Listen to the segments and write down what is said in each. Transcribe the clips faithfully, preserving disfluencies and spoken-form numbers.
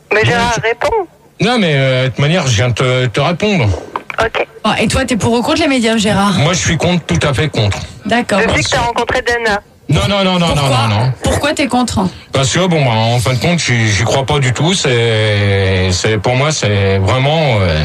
Mais Gérard, Donc, réponds. Non, mais euh, de toute manière, je viens de te, te répondre. Ok. Bon, et toi, t'es pour ou contre les médiums, Gérard? Moi, je suis contre, tout à fait contre. D'accord. Depuis que t'as rencontré Dana. Non, non, non, non, Pourquoi non, non, non. Pourquoi t'es contre? Parce que, bon, bah, en fin de compte, j'y, j'y crois pas du tout. C'est, c'est pour moi, c'est vraiment euh,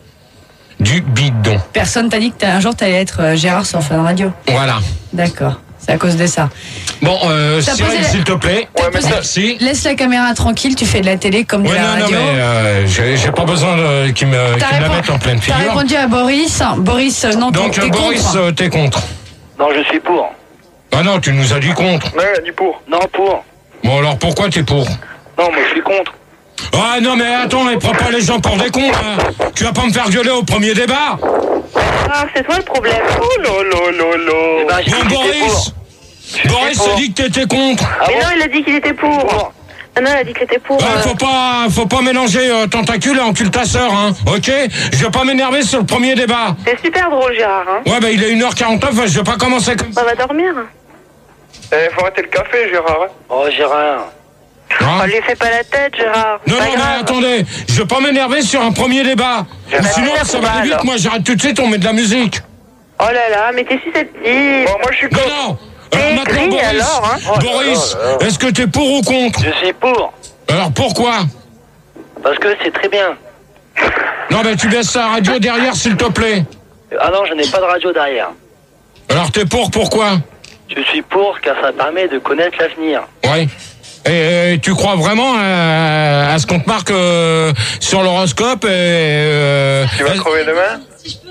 du bidon. Personne t'a dit que t'as- un jour t'allais être euh, Gérard sur Fun Radio. Voilà. D'accord. C'est à cause de ça. Bon, euh, T'as Cyril, posé la- s'il te plaît. T'as posé- Merci. Laisse la caméra tranquille, tu fais de la télé comme de Ouais, la non, non, radio. mais euh, j'ai, j'ai pas besoin de, qu'ils me, T'as qu'ils me la répon- mettent en pleine T'as figure. répondu à Boris. Boris, euh, non, Donc, t'es euh, Boris, contre. euh, t'es contre. Non, je suis pour. Ah non, tu nous as dit contre. Ouais, dis pour. Non, pour. Bon, alors pourquoi t'es pour? Non, moi je suis contre. Ah non, mais attends, mais prends pas les gens pour des cons, hein. Tu vas pas me faire gueuler au premier débat. Ah, c'est toi le problème. Oh là là là là. Eh ben, j'ai dit Bon, que j'étais Boris, pour. Je Boris suis pour. s'est dit que t'étais contre. Ah Mais bon non, il a dit qu'il était pour. Pour. Non, non, il a dit qu'il était pour. Ouais, euh, faut pas, faut pas mélanger euh, tentacule et encule-ta-sœur, hein. Ok? Je vais pas m'énerver sur le premier débat. C'est super drôle, Gérard. Hein. Ouais, bah il est une heure quarante-neuf, je vais pas commencer comme ça. On va dormir. Eh, faut arrêter le café, Gérard. Oh, Gérard. Hein On lui fait pas la tête, Gérard. Non, Pas non, mais grave. attendez, je vais pas m'énerver sur un premier débat. Gérard. Sinon, ça va aller vite, Alors. moi j'arrête tout de suite, on met de la musique. Oh là là, mais t'es susceptible. Bon, moi je suis Non, contre. non. T'es Alors maintenant, gris, Boris, alors, hein. Oh là Boris, là là. est-ce que t'es pour ou contre? Je suis pour. Alors pourquoi? Parce que c'est très bien. Non, mais tu baisses la radio derrière, s'il te plaît. Ah non, je n'ai pas de radio derrière. Alors t'es pour, pourquoi? Je suis pour car ça permet de connaître l'avenir. Ouais. Et, et tu crois vraiment à, à ce qu'on te marque euh, sur l'horoscope et, euh, Tu vas crever demain?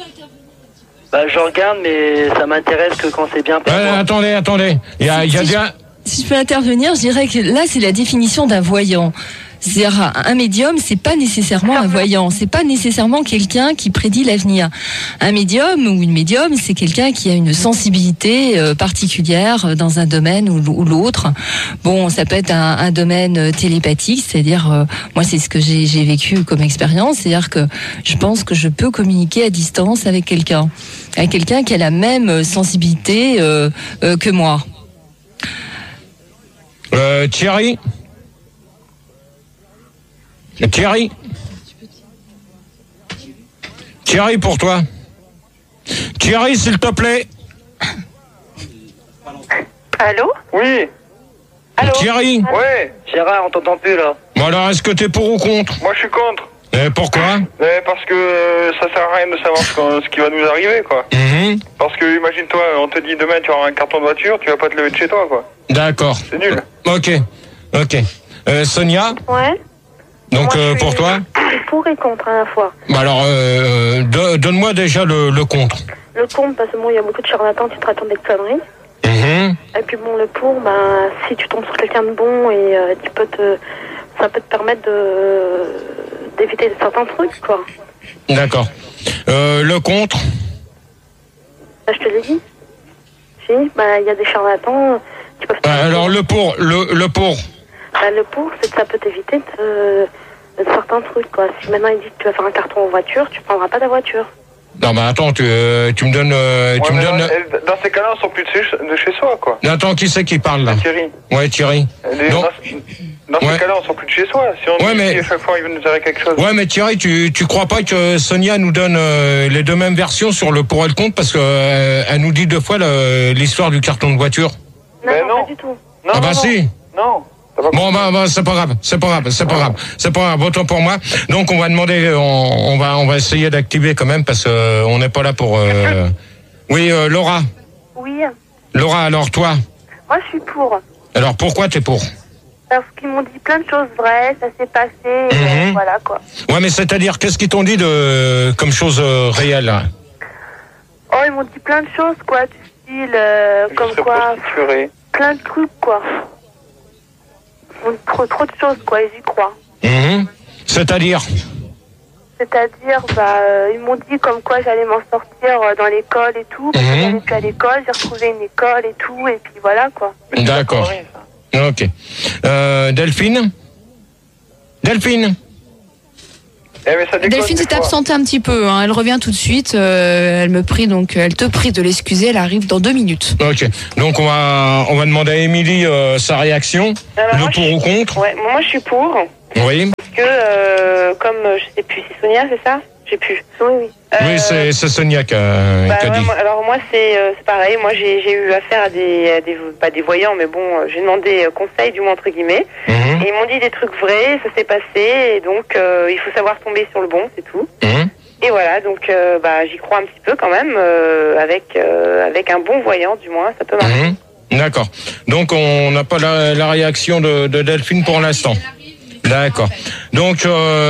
Bah je regarde mais ça m'intéresse que quand c'est bien pour euh, moi. attendez, attendez. Il y a, il y a Si je- déjà... Si je peux intervenir, je dirais que là, c'est la définition d'un voyant. C'est-à-dire, un médium, c'est pas nécessairement un voyant. C'est pas nécessairement quelqu'un qui prédit l'avenir. Un médium ou une médium, c'est quelqu'un qui a une sensibilité euh, particulière dans un domaine ou, ou l'autre. Bon, ça peut être un, un domaine télépathique, c'est-à-dire, euh, moi, c'est ce que j'ai, j'ai vécu comme expérience. C'est-à-dire que je pense que je peux communiquer à distance avec quelqu'un, avec quelqu'un qui a la même sensibilité euh, euh, que moi. Euh, Thierry Thierry Thierry, pour toi. Thierry, s'il te plaît. Allô? Oui. Allô? Thierry. Ouais. Gérard, on t'entend plus là. Bon alors, est-ce que t'es pour ou contre? Moi je suis contre. Et pourquoi? Mais parce que euh, ça sert à rien de savoir ce, qu'on- ce qui va nous arriver quoi. Mhm. Parce que imagine-toi, on te dit demain tu auras un carton de voiture, tu vas pas te lever de chez toi quoi. D'accord. C'est nul. Ok, ok. Euh, Sonia, Ouais. donc Moi, euh, je pour suis toi? Pour et contre à la fois. Bah alors, euh, do- donne-moi déjà le, le contre. Le contre, parce que bon, il y a beaucoup de charlatans qui te racontent des conneries. Mhm. Et puis bon, le pour, ben, si tu tombes sur quelqu'un de bon et euh, tu peux te, ça peut te permettre de d'éviter certains trucs, quoi. D'accord. Euh, le contre? Ben, je te l'ai dit. Si, ben, il y a des charlatans qui peuvent. Euh, alors le pour, le, le pour. Ben, le pour, c'est que ça peut t'éviter de, de certains trucs, quoi. Si maintenant il dit que tu vas faire un carton en voiture, tu prendras pas ta voiture. Non mais attends, tu, euh, tu me donnes, euh, tu Ouais, me mais donnes. dans, dans ces cas-là, on sort plus de chez, de chez soi quoi. Attends, qui c'est qui parle là? Thierry. Ouais, Thierry. Les- Non. Dans, dans Ouais. ces cas-là, on sort plus de chez soi. Si on Ouais, dit mais- si à chaque fois il va nous arriver quelque chose. Ouais, mais Thierry, tu, tu crois pas que Sonia nous donne euh, les deux mêmes versions sur le pour et le contre parce que euh, elle nous dit deux fois le- l'histoire du carton de voiture? Non, Mais non, non. pas du tout. Non, Ah bah non, si. Non. T'as pas Bon bah, bah c'est pas grave, c'est pas grave, c'est pas grave, c'est pas grave, autant pour moi. Donc on va demander, on, on va on va essayer d'activer quand même parce que euh, on n'est pas là pour. Euh... Oui, euh, Laura. Oui, Laura, alors toi, moi je suis pour. alors pourquoi t'es pour? Parce qu'ils m'ont dit plein de choses vraies, ça s'est passé, et Mhm. euh, voilà quoi. Ouais, mais c'est-à-dire qu'est-ce qu'ils t'ont dit de comme chose euh, réelle là? Oh, ils m'ont dit plein de choses, quoi, du style, euh, Je comme serais quoi, prostituée. plein de trucs, quoi. Ils m'ont dit trop, trop de choses, quoi, ils y croient. Mhm. C'est-à-dire? C'est-à-dire, bah, euh, ils m'ont dit comme quoi j'allais m'en sortir euh, dans l'école et tout, parce que Mhm. j'allais plus à l'école, j'ai retrouvé une école et tout, et puis voilà, quoi. Mais c'est pas D'accord. connerie, ça. Ok. Euh, Delphine? Delphine? Eh, mais ça déconne Delphine des s'est fois. absentée un petit peu, hein. Elle revient tout de suite. euh, elle me prie donc, elle te prie de l'excuser. Elle arrive dans deux minutes. Ok. Donc on va on va demander à Émilie euh, sa réaction. Alors, le moi, pour je- ou contre? Ouais, moi je suis pour. Oui. Parce que, euh, comme, je sais plus, c'est Sonia, c'est ça? Je sais plus. Oui, oui. Euh, oui, c'est, c'est Sonia qui a, bah, qui a ouais, dit. moi, alors moi, c'est, euh, c'est pareil. Moi, j'ai, j'ai eu affaire à des, à des, pas des voyants, mais bon, euh, j'ai demandé euh, conseil, du moins entre guillemets. Mmh. Et ils m'ont dit des trucs vrais, ça s'est passé, et donc euh, il faut savoir tomber sur le bon, c'est tout. Mmh. Et voilà, donc euh, bah, j'y crois un petit peu quand même, euh, avec, euh, avec un bon voyant, du moins, ça peut marcher. Mmh. D'accord. Donc on n'a pas la, la réaction de, de Delphine pour l'instant. D'accord. Donc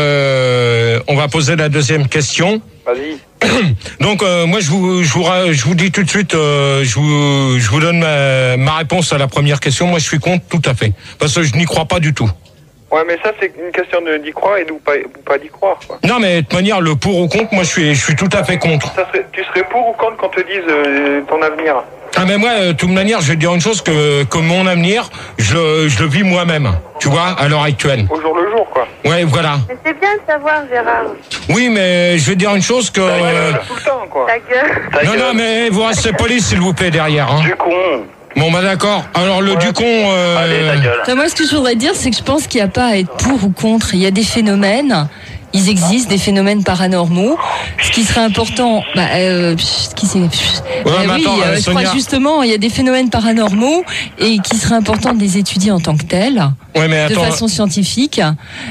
euh, on va poser la deuxième question. Vas-y. Donc euh, moi je vous je vous je vous dis tout de suite, euh, je vous je vous donne ma, ma réponse à la première question. Moi je suis contre tout à fait, parce que je n'y crois pas du tout. Ouais, mais ça c'est une question de d'y croire et de pas, ou pas d'y croire, quoi. Non, mais de toute manière, le pour ou contre, moi je suis je suis tout à fait contre. Ça serait, tu serais pour ou contre quand on te dise euh, ton avenir? Ah mais moi, de toute manière, je vais te dire une chose, que, que mon avenir, je, je le vis moi-même, tu vois, à l'heure actuelle. Au jour le jour, quoi. Ouais, voilà. Mais c'est bien de savoir, Gérard. Oui, mais je vais te dire une chose que... Euh, tout le temps, quoi. Ta gueule. Ta non, gueule. non, mais vous restez poli, s'il vous plaît, derrière. Hein. Du con. Bon, bah d'accord. Alors, le Ouais. du con... Euh... Allez, ta gueule. Enfin, moi, ce que je voudrais dire, c'est que je pense qu'il n'y a pas à être pour ou contre. Il y a des phénomènes. Ils existent, des phénomènes paranormaux. Ce qui serait important, bah, euh, ce qui c'est, Ouais, bah mais oui, attends, euh, euh, je Sonia. crois que justement, il y a des phénomènes paranormaux et qui serait important de les étudier en tant que tels, Ouais, mais de attends. façon scientifique.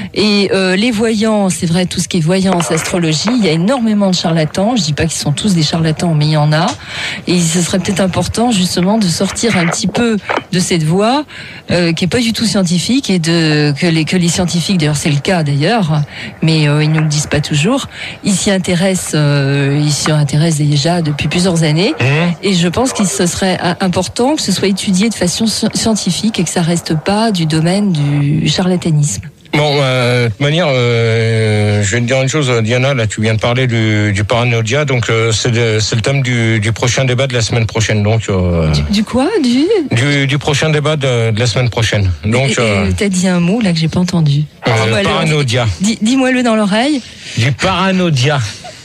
Et euh, les voyants, c'est vrai, tout ce qui est voyance, astrologie, il y a énormément de charlatans. Je dis pas qu'ils sont tous des charlatans, mais il y en a. Et ce serait peut-être important justement de sortir un petit peu de cette voie euh, qui est pas du tout scientifique et de que les que les scientifiques, d'ailleurs c'est le cas d'ailleurs, mais euh, ils nous le disent pas toujours. Ils s'y intéressent, euh, ils s'y intéressent déjà depuis plusieurs années. Mmh. Et je pense qu'il ce serait euh, important que ce soit étudié de façon sci- scientifique et que ça reste pas du domaine du charlatanisme. Bon, euh, de toute manière, euh, je vais te dire une chose, Diana, là, tu viens de parler du, du paranoïa, donc euh, c'est, le, c'est le thème du, du prochain débat de la semaine prochaine, donc... Euh, Du, du quoi Du du, du prochain débat de, de la semaine prochaine. Donc, Et- et, euh, t'as dit un mot là que j'ai pas entendu. euh, Dis-moi le- paranoïa. dis- Dis-moi-le dans l'oreille. Du paranoïa.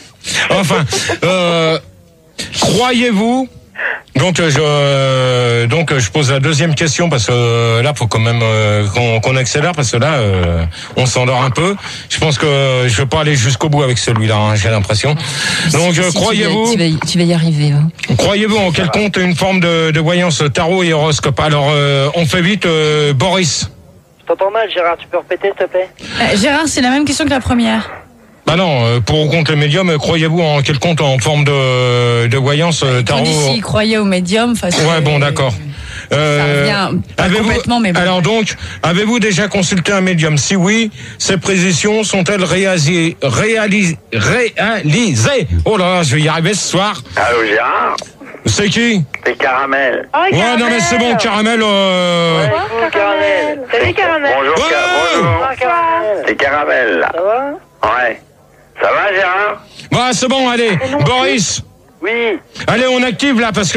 Enfin, euh, croyez-vous... Donc euh, je euh, donc euh, je pose la deuxième question parce que euh, là faut quand même euh, qu'on, qu'on accélère parce que là euh, on s'endort un peu. Je pense que je vais pas aller jusqu'au bout avec celui-là, hein, j'ai l'impression. Donc Si, euh, si, croyez-vous tu vas, tu vas, tu vas y arriver. Hein. croyez-vous en quelconque une forme de, de voyance tarot et horoscope? Alors euh, on fait vite, euh, Boris. Je t'entends mal, Gérard, tu peux répéter, s'il te plaît? Euh, Gérard, c'est la même question que la première. Bah non, euh, pour ou contre le médium, euh, croyez-vous en quelconque en forme de, de voyance euh, On tarot? dit s'il croyait au médium. enfin, c'est- Ouais, bon, d'accord. Euh, Ça revient pas avez-vous- complètement, mais bon. Alors donc, avez-vous déjà consulté un médium? Si oui, ces précisions sont-elles réalisées, réalisées, réalisées? Oh là là, je vais y arriver ce soir. Allô, Gérard? C'est qui? C'est Caramel. Oh, Ouais, non mais c'est bon, Caramel. Euh... Bonjour, Caramel. Salut, Caramel. Bonjour, Ouais. Ca- bonjour. Bonjour, Caramel. C'est Caramel, là. Ça va? Ouais. Ça va, Gérard? Bah c'est bon, allez, Boris. Oui. Allez, on active là parce que.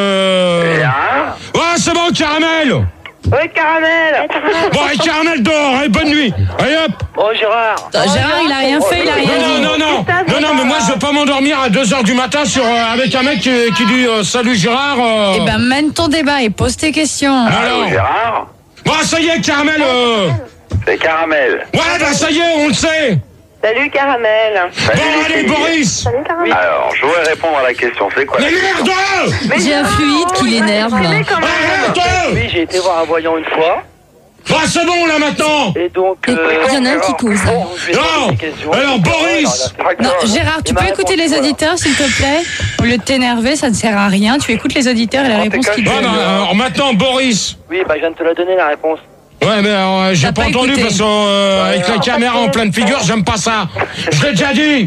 euh, Gérard? Ouais, c'est bon, Caramel. Ouais, Caramel. Bon, allez, Caramel dehors. Allez, bonne nuit. Allez hop. Oh, Gérard. Attends, Gérard, il a rien fait, il a rien Non, dit. non, non, non, non, non, mais moi je veux pas m'endormir à deux heures du matin sur euh, avec un mec qui, qui dit euh, salut Gérard. Euh... Eh ben, mène ton débat et pose tes questions. Allô, Alors. Gérard? Bon, ça y est, Caramel. Euh... C'est Caramel. Ouais, bah ça y est, on le sait. Salut, Caramel. Salut, Bon, les allez, filles. Boris. Salut, Caramel. Alors, je voudrais répondre à la question. C'est quoi la Mais question? merde. J'ai un fluide qui l'énerve. là. Arrête. Oui, j'ai été voir un voyant une fois. Bah c'est bon là maintenant. Et donc. Et euh, il y en a un qui cause. bon, je vais poser Non. des questions. Alors, Boris. Non, Gérard, tu Et peux ma écouter réponse, les voilà. auditeurs, s'il te plaît? Au lieu de t'énerver, ça ne sert à rien. Tu écoutes les auditeurs et la Oh, réponse t'es qu'ils Ouais, donnent. bah, alors maintenant Boris. Oui, bah, je viens de te la donner, la réponse. Ouais, mais euh, j'ai T'as pas, pas entendu écouté. parce que euh, avec la caméra en pleine figure, j'aime pas ça. Je l'ai déjà dit.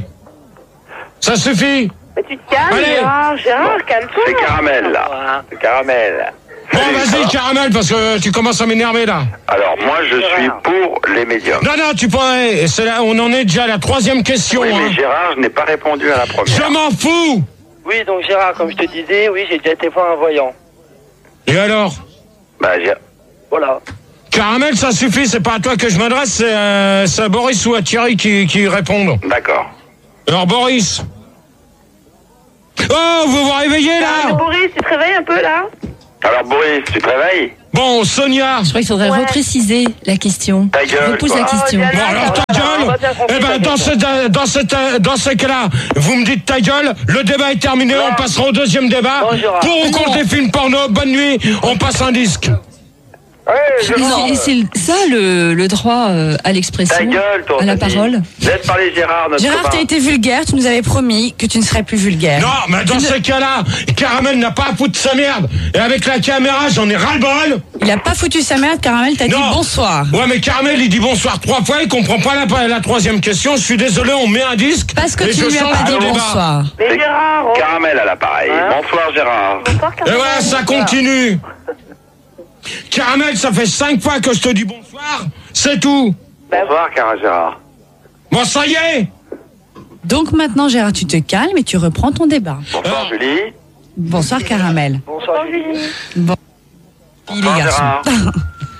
Ça suffit. Mais tu te calmes, Allez. Gérard. Gérard, calme-toi. C'est Caramel, là. Voilà. C'est Caramel. Bon, Salut, ça vas-y, va? Caramel, parce que tu commences à m'énerver là. Alors, moi, je suis pour les médiums. Non, non, tu peux. eh, C'est là, on en est déjà à la troisième question. Oui, mais Hein. Gérard, je n'ai pas répondu à la Je première. m'en fous. Oui, donc, Gérard, comme je te disais, oui, j'ai déjà été voir un voyant. Et alors, Bah, j'ai... Voilà. Caramel, ça suffit. C'est pas à toi que je m'adresse. C'est euh, c'est à Boris ou à Thierry qui, qui répondent. D'accord. Alors, Boris. Oh, vous vous réveillez Ah, là. Boris, tu te réveilles un peu, là? Alors, Boris, tu te réveilles? Bon, Sonia. Je crois qu'il faudrait Ouais. repréciser la question. Ta gueule, Repose toi. la question. Oh, Bon, alors ta gueule. Eh ben, dans ce, dans cette, dans ce cas-là, vous me dites ta gueule, le débat est terminé, on passera au deuxième débat. Bon, Gérard. Pour ou contre les films porno, bonne nuit, on passe un disque. Ouais, Mais Gérard. c'est- c'est ça le, le droit euh, à l'expression, Ta gueule, toi. à la vas-y. parole. Laisse parler Gérard, notre Gérard, copain. t'as été vulgaire, tu nous avais promis que tu ne serais plus vulgaire. Non, mais dans ces cas-là, Caramel n'a pas à foutre sa merde. Et avec la caméra, j'en ai ras-le-bol. Il a pas foutu sa merde, Caramel, t'as dit Non. bonsoir. Ouais, mais Caramel, il dit bonsoir trois fois, il comprend pas la, la troisième question. Je suis désolé, on met un disque. Parce que et tu je ne lui as change pas de dit débat. bonsoir. Mais Gérard, oh. Caramel à l'appareil. Hein Bonsoir Gérard. Bonsoir, Et Caramel. voilà, ça continue. Caramel, ça fait cinq fois que je te dis bonsoir. C'est tout. Bonsoir Car- Gérard. Bon, ça y est. Donc maintenant, Gérard, tu te calmes et tu reprends ton débat. Bonsoir Ah. Julie. Bonsoir, Caramel. Bonsoir Julie. Bon. Puis les Bonsoir garçons. Gérard.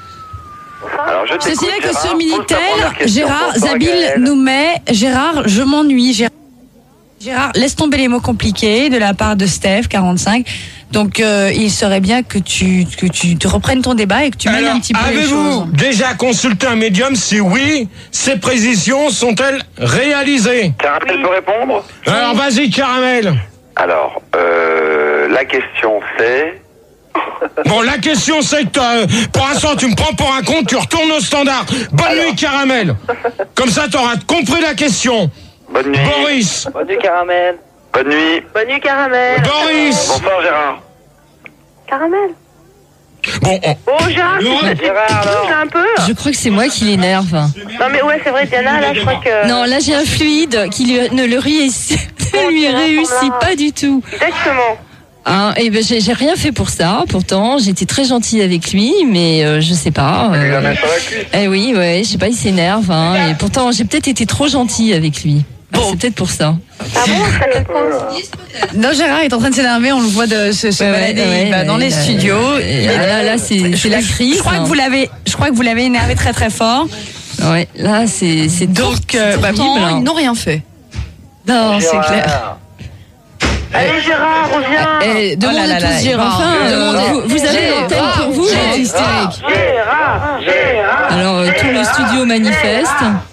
Alors je Je t'écoute, signale que Gérard. sur Pose ta Minitel, première question. Gérard Bonsoir, Zabil Gaël. nous met Gérard, je m'ennuie. Gérard, Gérard, laisse tomber les mots compliqués de la part de Steph, quarante-cinq. Donc, euh, il serait bien que tu, que tu te reprennes ton débat et que tu mènes Alors, un petit peu les avez-vous choses. déjà consulté un médium? Si oui, ces précisions sont-elles réalisées? Caramel peut répondre? Alors, vas-y, Caramel. Alors, euh, la question c'est... Bon, la question c'est que euh, pour l'instant tu me prends pour un con, tu retournes au standard. Bonne Alors. nuit, Caramel. Comme ça, t'auras compris la question. Bonne nuit. Boris. Bonne nuit, Caramel. Bonne nuit. Bonne nuit, Caramel. Boris. Bonsoir Gérard. Caramel. Bon, on- Oh, Gérard, Laurent. tu Gérard, alors. bouges un peu. Je crois que c'est moi qui l'énerve. Non, mais ouais, c'est vrai, Diana, là, je crois que. Non, là j'ai un fluide qui lui, ne le réussit, ne lui réussit pas du tout. Exactement. Hein, et ben j'ai j'ai rien fait pour ça. Pourtant, j'étais très gentille avec lui, mais euh, je sais pas. Tu la euh, mets sur la cuisse. eh oui, ouais, je sais pas, il s'énerve. Hein, et pourtant, j'ai peut-être été trop gentille avec lui. Ah, c'est peut-être pour ça. Ah bon, à quel point? Non, Gérard est en train de s'énerver, on le voit de se, se Ouais, balader ouais, il va ouais, dans les ouais, studios. et Il est- là, là, c'est c'est la crise. Je crois hein. que vous l'avez, je crois que vous l'avez énervé très très fort. Ouais, là, c'est c'est Donc, euh, bah, terrible, Pourtant, hein. ils n'ont rien fait. Non, c'est clair. Allez, Gérard, reviens. Eh, demandez Oh là là là, tous Gérard. Enfin, euh, Demandez. vous, vous avez Gérard, l'antenne pour vous. Gérard, hein. hystérique. Gérard, Gérard. Alors, euh, tout le studio manifeste.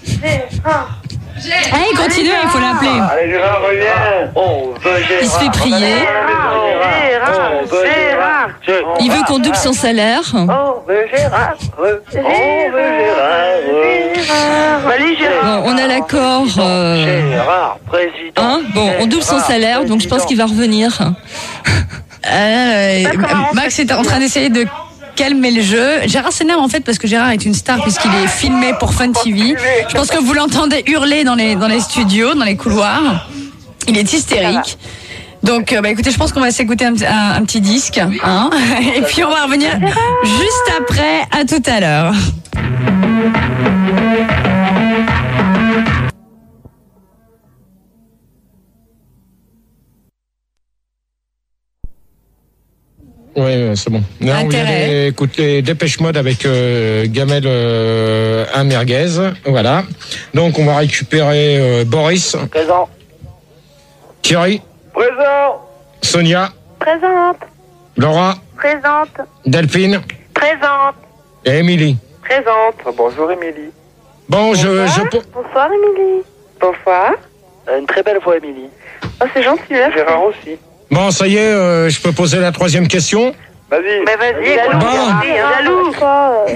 Allez, continue, il faut l'appeler. Allez Gérard, reviens. On veut Gérard. Il se fait prier. Gérard, On veut Gérard. Gérard. Il veut qu'on double son salaire. On veut Gérard. On veut Gérard. Allez, Gérard. Bon, on a l'accord. euh, Gérard, président. Hein bon, on double son salaire, donc je pense qu'il va revenir. Euh, D'accord. Max est en train d'essayer de calmer le jeu. Gérard s'énerve en fait parce que Gérard est une star puisqu'il est filmé pour Fun T V. Je pense que vous l'entendez hurler dans les, dans les studios, dans les couloirs. Il est hystérique. Donc, euh, bah, écoutez, je pense qu'on va s'écouter un, un, un petit disque. Hein, et puis on va revenir juste après. À tout à l'heure. Oui, ouais, c'est bon. Non, on vient Intérêt. d'écouter Dépêche Mode avec euh, Gamel euh, un merguez. Voilà. Donc, on va récupérer euh, Boris, Présent. Thierry, Présent. Sonia, Présente. Laura, Présente. Delphine Présente. et Émilie. Présente. Ah, bonjour Émilie. Bon, je, je, po- Bonsoir, Émilie. Bonsoir. Euh, Une très belle voix, Émilie. Oh, c'est gentil, merci. Gérard aussi. bon, ça y est, euh, je peux poser la troisième question. Vas-y. Mais vas-y, Jaloux, écoute, Bon. vas-y, hein, jaloux. Toi,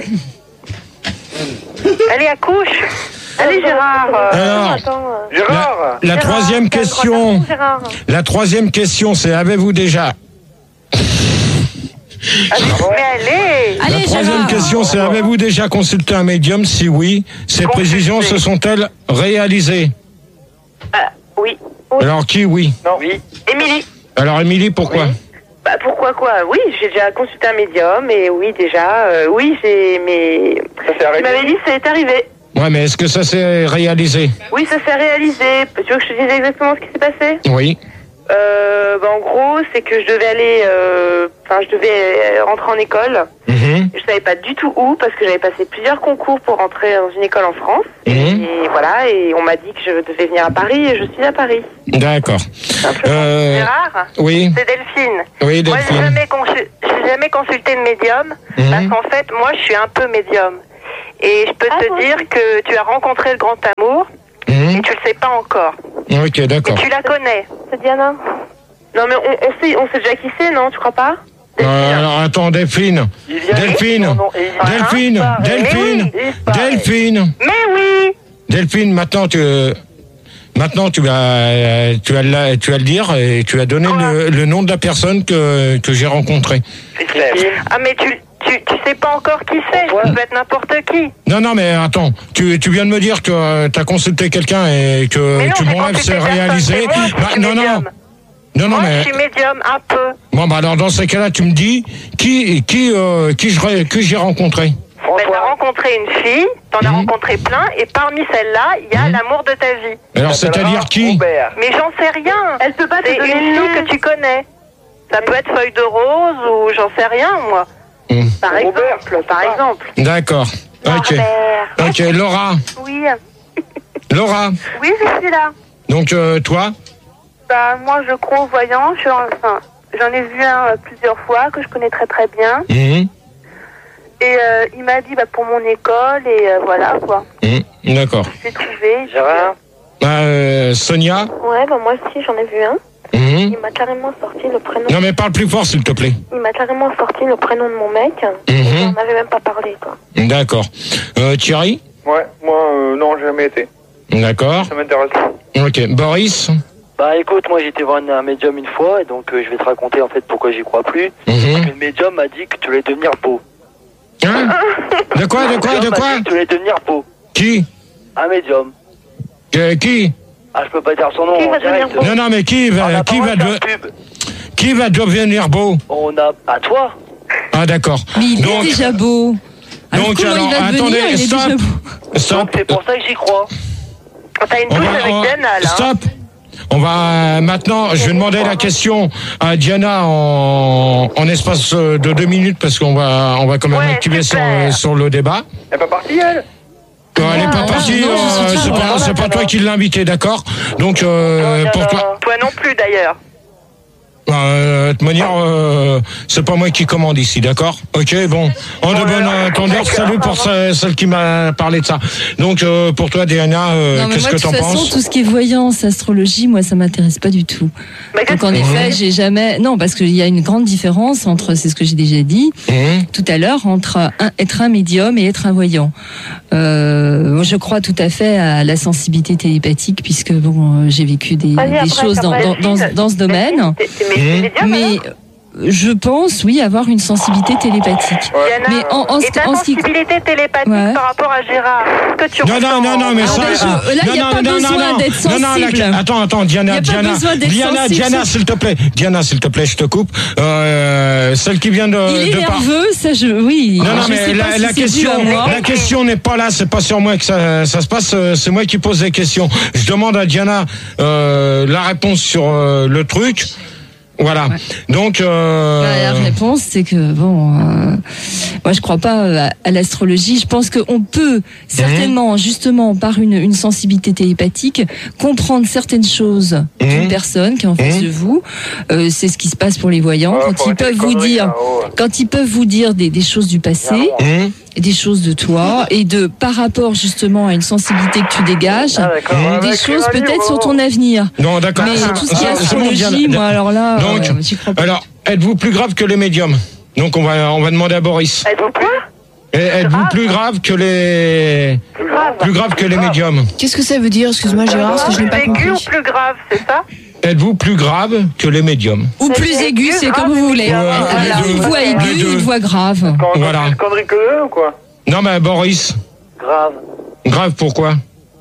euh, Allez, accouche. Allez, Gérard. Alors, attends. euh, Gérard. la Gérard, troisième t'as le droit question, d'attendre, Gérard. la troisième question, c'est avez-vous déjà Mais allez. La Allez, troisième Gérard. question, c'est avez-vous déjà consulté un médium? Si oui, ces précisions se sont-elles réalisées? Ah, oui. Alors qui oui? Non. Oui. Émilie. Alors Émilie, pourquoi? Bah pourquoi quoi? Oui, j'ai déjà consulté un médium et oui déjà, euh, oui j'ai mais Ça s'est tu arrêté. m'avais dit que c'est arrivé. Ouais, mais est-ce que ça s'est réalisé? Oui, ça s'est réalisé. Tu veux que je te dise exactement ce qui s'est passé? Oui. Euh, bah en gros, c'est que je devais aller, euh, enfin je devais euh, rentrer en école. Mhm. Je savais pas du tout où parce que j'avais passé plusieurs concours pour rentrer dans une école en France. Mhm. Et voilà. voilà, et on m'a dit que je devais venir à Paris et je suis à Paris. D'accord. Euh, Gérard, oui. c'est Delphine. Oui, Moi, Delphine. j'ai jamais, consu- j'ai jamais consulté de médium, Mhm. parce qu'en fait, moi, je suis un peu médium. Et je peux Ah, te bon dire que tu as rencontré le grand amour, Mhm. et tu le sais pas encore. Ok, d'accord. Et tu la connais. C'est Diana. Non, mais on, on sait, on sait déjà qui c'est, non? Tu crois pas? Euh, alors attends, Delphine. Il vient- Delphine. Non, non, et il- Delphine. Ah, Delphine. mais oui, il paraît. Delphine. Mais oui! Delphine, maintenant tu, maintenant tu vas, tu vas, le- tu vas le dire et tu vas donner le, le nom de la personne que que j'ai rencontrée. C'est clair. Ah, mais tu, tu, tu sais pas encore qui c'est. Ça peut être n'importe qui. Non, non, mais attends, tu, tu viens de me dire que tu as consulté quelqu'un et que, Mais non, que j'ai mon rêve consulté s'est personne, réalisé. c'est moi qui Bah, suis non, non, médium. non, non, Moi, mais je suis médium, un peu. bon, bah alors dans ces cas-là, tu me dis qui, qui, euh, qui je, ré- que j'ai rencontré. Ben, t'as rencontré une fille, t'en as Mhm. rencontré plein, et parmi celles-là, il y a Mhm. l'amour de ta vie. Alors c'est-à-dire qui? Robert. Mais j'en sais rien. Elle peut pas te C'est donner une le nom. fille que tu connais. Ça peut être feuille de rose ou j'en sais rien, moi. Mhm. Par Robert, exemple, par exemple. D'accord. Ok. Robert. Ok, Laura. Oui, Laura. oui, je suis là. Donc euh, toi? Bah, moi, je crois aux voyants. Je suis en- enfin, j'en ai vu un euh, plusieurs fois que je connais très très bien. Mhm. Et euh, il m'a dit bah, pour mon école et euh, voilà quoi. Mhm. D'accord. J'ai trouvé. Gérard. Bah, euh, Sonia. Ouais, bah moi aussi j'en ai vu un. Mhm. Il m'a carrément sorti le prénom. Non mais parle plus fort s'il te plaît. Il m'a carrément sorti le prénom de mon mec. Et Mhm. on n'avait même pas parlé quoi. D'accord. Euh, Thierry. Ouais, moi, euh, non, j'ai jamais été. D'accord. Ça m'intéresse pas. Ok. Boris. Bah écoute, moi j'étais voir un médium une fois, et donc euh, je vais te raconter en fait pourquoi j'y crois plus. Mhm. Le médium m'a dit que tu allais devenir beau. Hein? De quoi? De quoi? Le De médium m'a quoi? dit que tu allais devenir beau. Qui? Un médium. Euh, Qui? Ah, je peux pas dire son nom Qui en va direct. devenir beau? Non, non, mais qui On va, a pas qui le va, droit de de- faire pub. qui va devenir beau? On a... À toi. Ah, d'accord. Mais il Donc- est déjà beau. Alors donc, comment alors, il va attendez, devenir? Il est stop. déjà beau. Stop. Donc c'est pour ça que j'y crois. T'as une On touche va- avec on- Diana là. hein. Stop. On va euh, maintenant, je vais demander la question à Diana en, en espace euh, de deux minutes parce qu'on va, on va quand même Ouais, activer sur, super. euh, sur le débat. Elle est pas partie, elle? Euh, elle n'est pas Ah, partie, non, je suis euh, toujours c'est là. pas, c'est pas toi qui l'as invité, d'accord? Donc euh, pour toi, Toi non plus d'ailleurs. euh, de toute manière, euh, c'est pas moi qui commande ici, d'accord? Ok, bon. En de bonne entendeur, salut pour ce- celle qui m'a parlé de ça. Donc euh, pour toi, Diana, euh, Non, mais qu'est-ce moi, que de t'en toute façon, penses? tout ce qui est voyance, astrologie, moi, ça m'intéresse pas du tout. Mais Donc, en effet, j'ai jamais. Non, parce qu'il y a une grande différence entre, c'est ce que j'ai déjà dit Mmh. tout à l'heure, entre un- être un médium et être un voyant. Euh, moi, je crois tout à fait à la sensibilité télépathique, puisque bon, euh, j'ai vécu des, Vas-y, des après, choses dans, après, dans, dans, ce- dans ce domaine. T'es- t'es mé- Mmh. médium, Mais alors je pense, oui, avoir une sensibilité télépathique. Diana, Mais en, en, et ta en ce qui sensibilité télépathique Ouais. par rapport à Gérard, est-ce que tu Non, ressens non, non, non, mais Ah, ça. ben, je- ah, là, il y a non, pas non, besoin non, non. d'être Non, non, la- sensible. attends, attends, Diana, Il y a pas Diana. besoin d'être Diana, sensible Diana, sur- s'il te plaît. Diana, s'il te plaît, je te coupe. Euh, celle qui vient de, il est de par- nerveux, ça, je, oui. Non, non, je mais sais la, pas si la c'est dû question, à moi. la question n'est pas là, c'est pas sur moi que ça, ça se passe, euh, c'est moi qui pose des questions. Je demande à Diana euh, la réponse sur euh, le truc. Voilà. Donc. Euh... Bah, la réponse, c'est que bon, euh, moi je crois pas à, à l'astrologie. Je pense qu'on peut certainement, justement, par une, une sensibilité télépathique, comprendre certaines choses Mhm. d'une personne qui est en face Mhm. de vous. Euh, c'est ce qui se passe pour les voyants Ouais, quand faut ils arrêter peuvent les vous conneries, dire, là, oh. quand ils peuvent vous dire des, des choses du passé, Hum, et des choses de toi, et de par rapport justement à une sensibilité que tu dégages, Ah, d'accord. Mmh. des Avec choses Rally, peut-être oh. sur ton avenir. Non, d'accord. Mais C'est- tout ce qui est c'est- c'est bon, astrologie, Diana. moi alors là, Donc, euh, j'y crois pas. Alors, êtes-vous plus grave que les médiums? Donc on va, on va demander à Boris. Êtes-vous quoi Et êtes-vous plus grave que les, Plus grave. plus grave que les médiums? Qu'est-ce que ça veut dire? Excuse-moi, Gérard, parce que je n'ai pas Plus aigu compris. ou plus grave, c'est ça Êtes-vous plus grave que les médiums? Ou plus aigu, c'est comme vous voulez. Ouais, Alors, les deux. une voix Les aiguë, deux. une voix grave. Quand on Voilà. a plus de conneries que eux, ou quoi? Non, mais Boris. Grave. Grave pourquoi?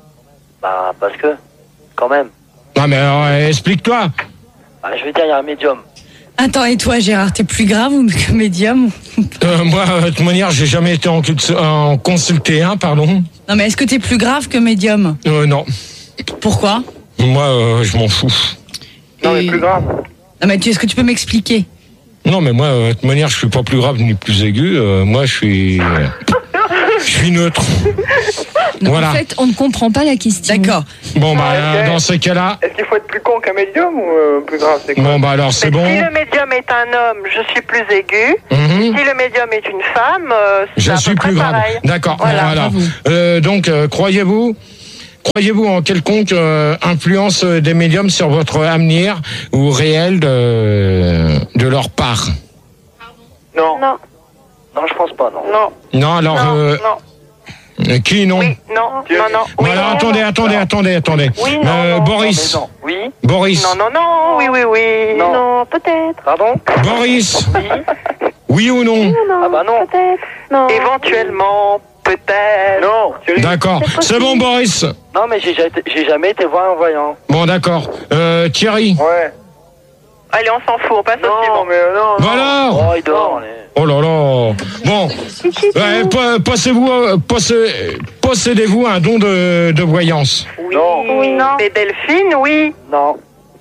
Bah parce que, quand même. Non, mais alors, euh, explique-toi. Bah, je veux dire, il y a un médium. Attends, et toi, Gérard, t'es plus grave ou que médium? Euh, moi, de toute manière, j'ai jamais été en, cult- en consulté un, pardon. Non, mais est-ce que t'es plus grave que médium? Euh, non. Pourquoi? Moi, euh, je m'en fous. Non, mais Et- plus grave. Non, mais tu- est-ce que tu peux m'expliquer? Non, mais moi, euh, de toute manière, je suis pas plus grave ni plus aigu. Euh, moi, je suis, euh, je suis neutre. Non, Voilà. En fait, on ne comprend pas la question. D'accord. Bon, bah, Ouais, dans ok. ces cas-là, Est-ce qu'il faut être plus con qu'un médium ou euh, plus grave? C'est quoi? bon, bah, alors, c'est Mais bon. Si le médium est un homme, je suis plus aigu. Mhm. Si le médium est une femme, euh, c'est Je à peu suis près plus grave. pareil. D'accord. Voilà. Voilà. Bravo. Euh, donc, euh, croyez-vous, croyez-vous en quelconque euh, influence euh, des médiums sur votre avenir ou réel de, de leur part? Non. Non. Non, je pense pas, non. Non, Non, alors, non, euh, non. euh, qui non? Oui, non, non, non. Bon, Oui, alors, non, attendez, non. attendez, attendez, attendez. Oui, non, Euh, non, Boris, Non, mais non. Oui. Boris, Non, non, non, oui, oui, oui. Non. Non, peut-être. Pardon? Boris, Oui. oui ou non? Non, Ah bah non. peut-être. Non. Éventuellement, peut-être. Non. Thierry. D'accord. C'est C'est bon, Boris. Non, mais j'ai ja- j'ai jamais été voir un voyant. Bon, d'accord. Euh, Thierry. Ouais. Allez, on s'en fout, on passe au Non, suivant. mais euh, non. Bah alors. Oh, il dort. Oh là là. Bon. Ouais, po- Possédez-vous, euh, possé- possédez-vous un don de, de voyance? Oui, Non. oui, non. Mais Delphine, oui. Non.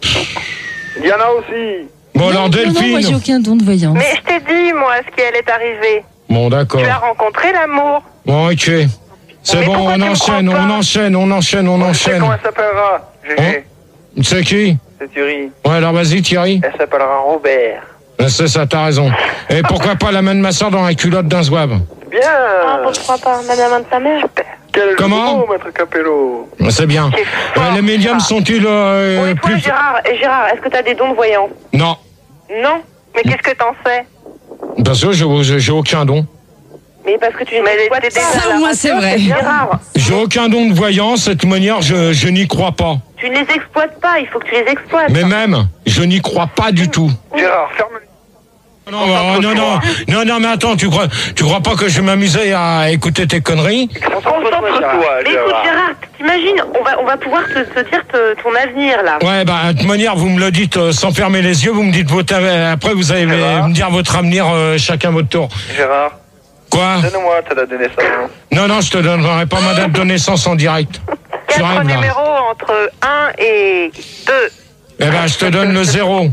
Diana aussi. Bon, alors, Non, non, non, moi, j'ai Delphine. aucun don de voyance. Mais je t'ai dit, moi, ce qui allait t'arriver. Bon, d'accord. Tu as rencontré l'amour. Bon, ok. C'est Mais bon, pourquoi on tu me enchaîne, crois on pas enchaîne, on enchaîne, on Je sais enchaîne. comment elle s'appellera. Gégé. C'est qui? C'est Thierry. Ouais, alors vas-y, Thierry. Elle s'appellera Robert. C'est ça, t'as raison. Et pourquoi pas la main de ma soeur dans la culotte d'un zouave? Bien. Ah, pourquoi pas, madame de sa mère. Quel Comment? mot, maître Capello. C'est bien. C'est Euh, fort, les médiums Gérard. sont-ils euh, Oui, toi, plus... Gérard, et Gérard, est-ce que tu as des dons de voyants? Non, Non. Mais qu'est-ce que t'en sais? parce que j'ai- j'ai j'ai aucun don. Mais parce que tu mais t'es déjà Ça, à la au moins, radio, c'est vrai. Gérard, J'ai aucun don de voyance, de cette manière, je, je n'y crois pas. tu ne les exploites pas, il faut que tu les exploites. Mais même, je n'y crois pas du tout. Gérard, ferme le. Non, non, non, non, non, non, mais attends, tu crois, tu crois pas que je vais m'amuser à écouter tes conneries? Concentre-toi, Mais écoute, Gérard, t'imagines, on va, on va pouvoir te, te dire te- ton avenir, là. Ouais, bah, de toute manière, vous me le dites euh, sans fermer les yeux, vous me dites votre, euh, après vous allez Gérard. me dire votre avenir euh, chacun votre tour. Gérard, Quoi? donne-moi ta date de naissance. Non, non, je te donnerai pas ma date de naissance en direct. Tu Quatre rêves, là. numéros entre un et deux. Eh ben, je te donne le zéro.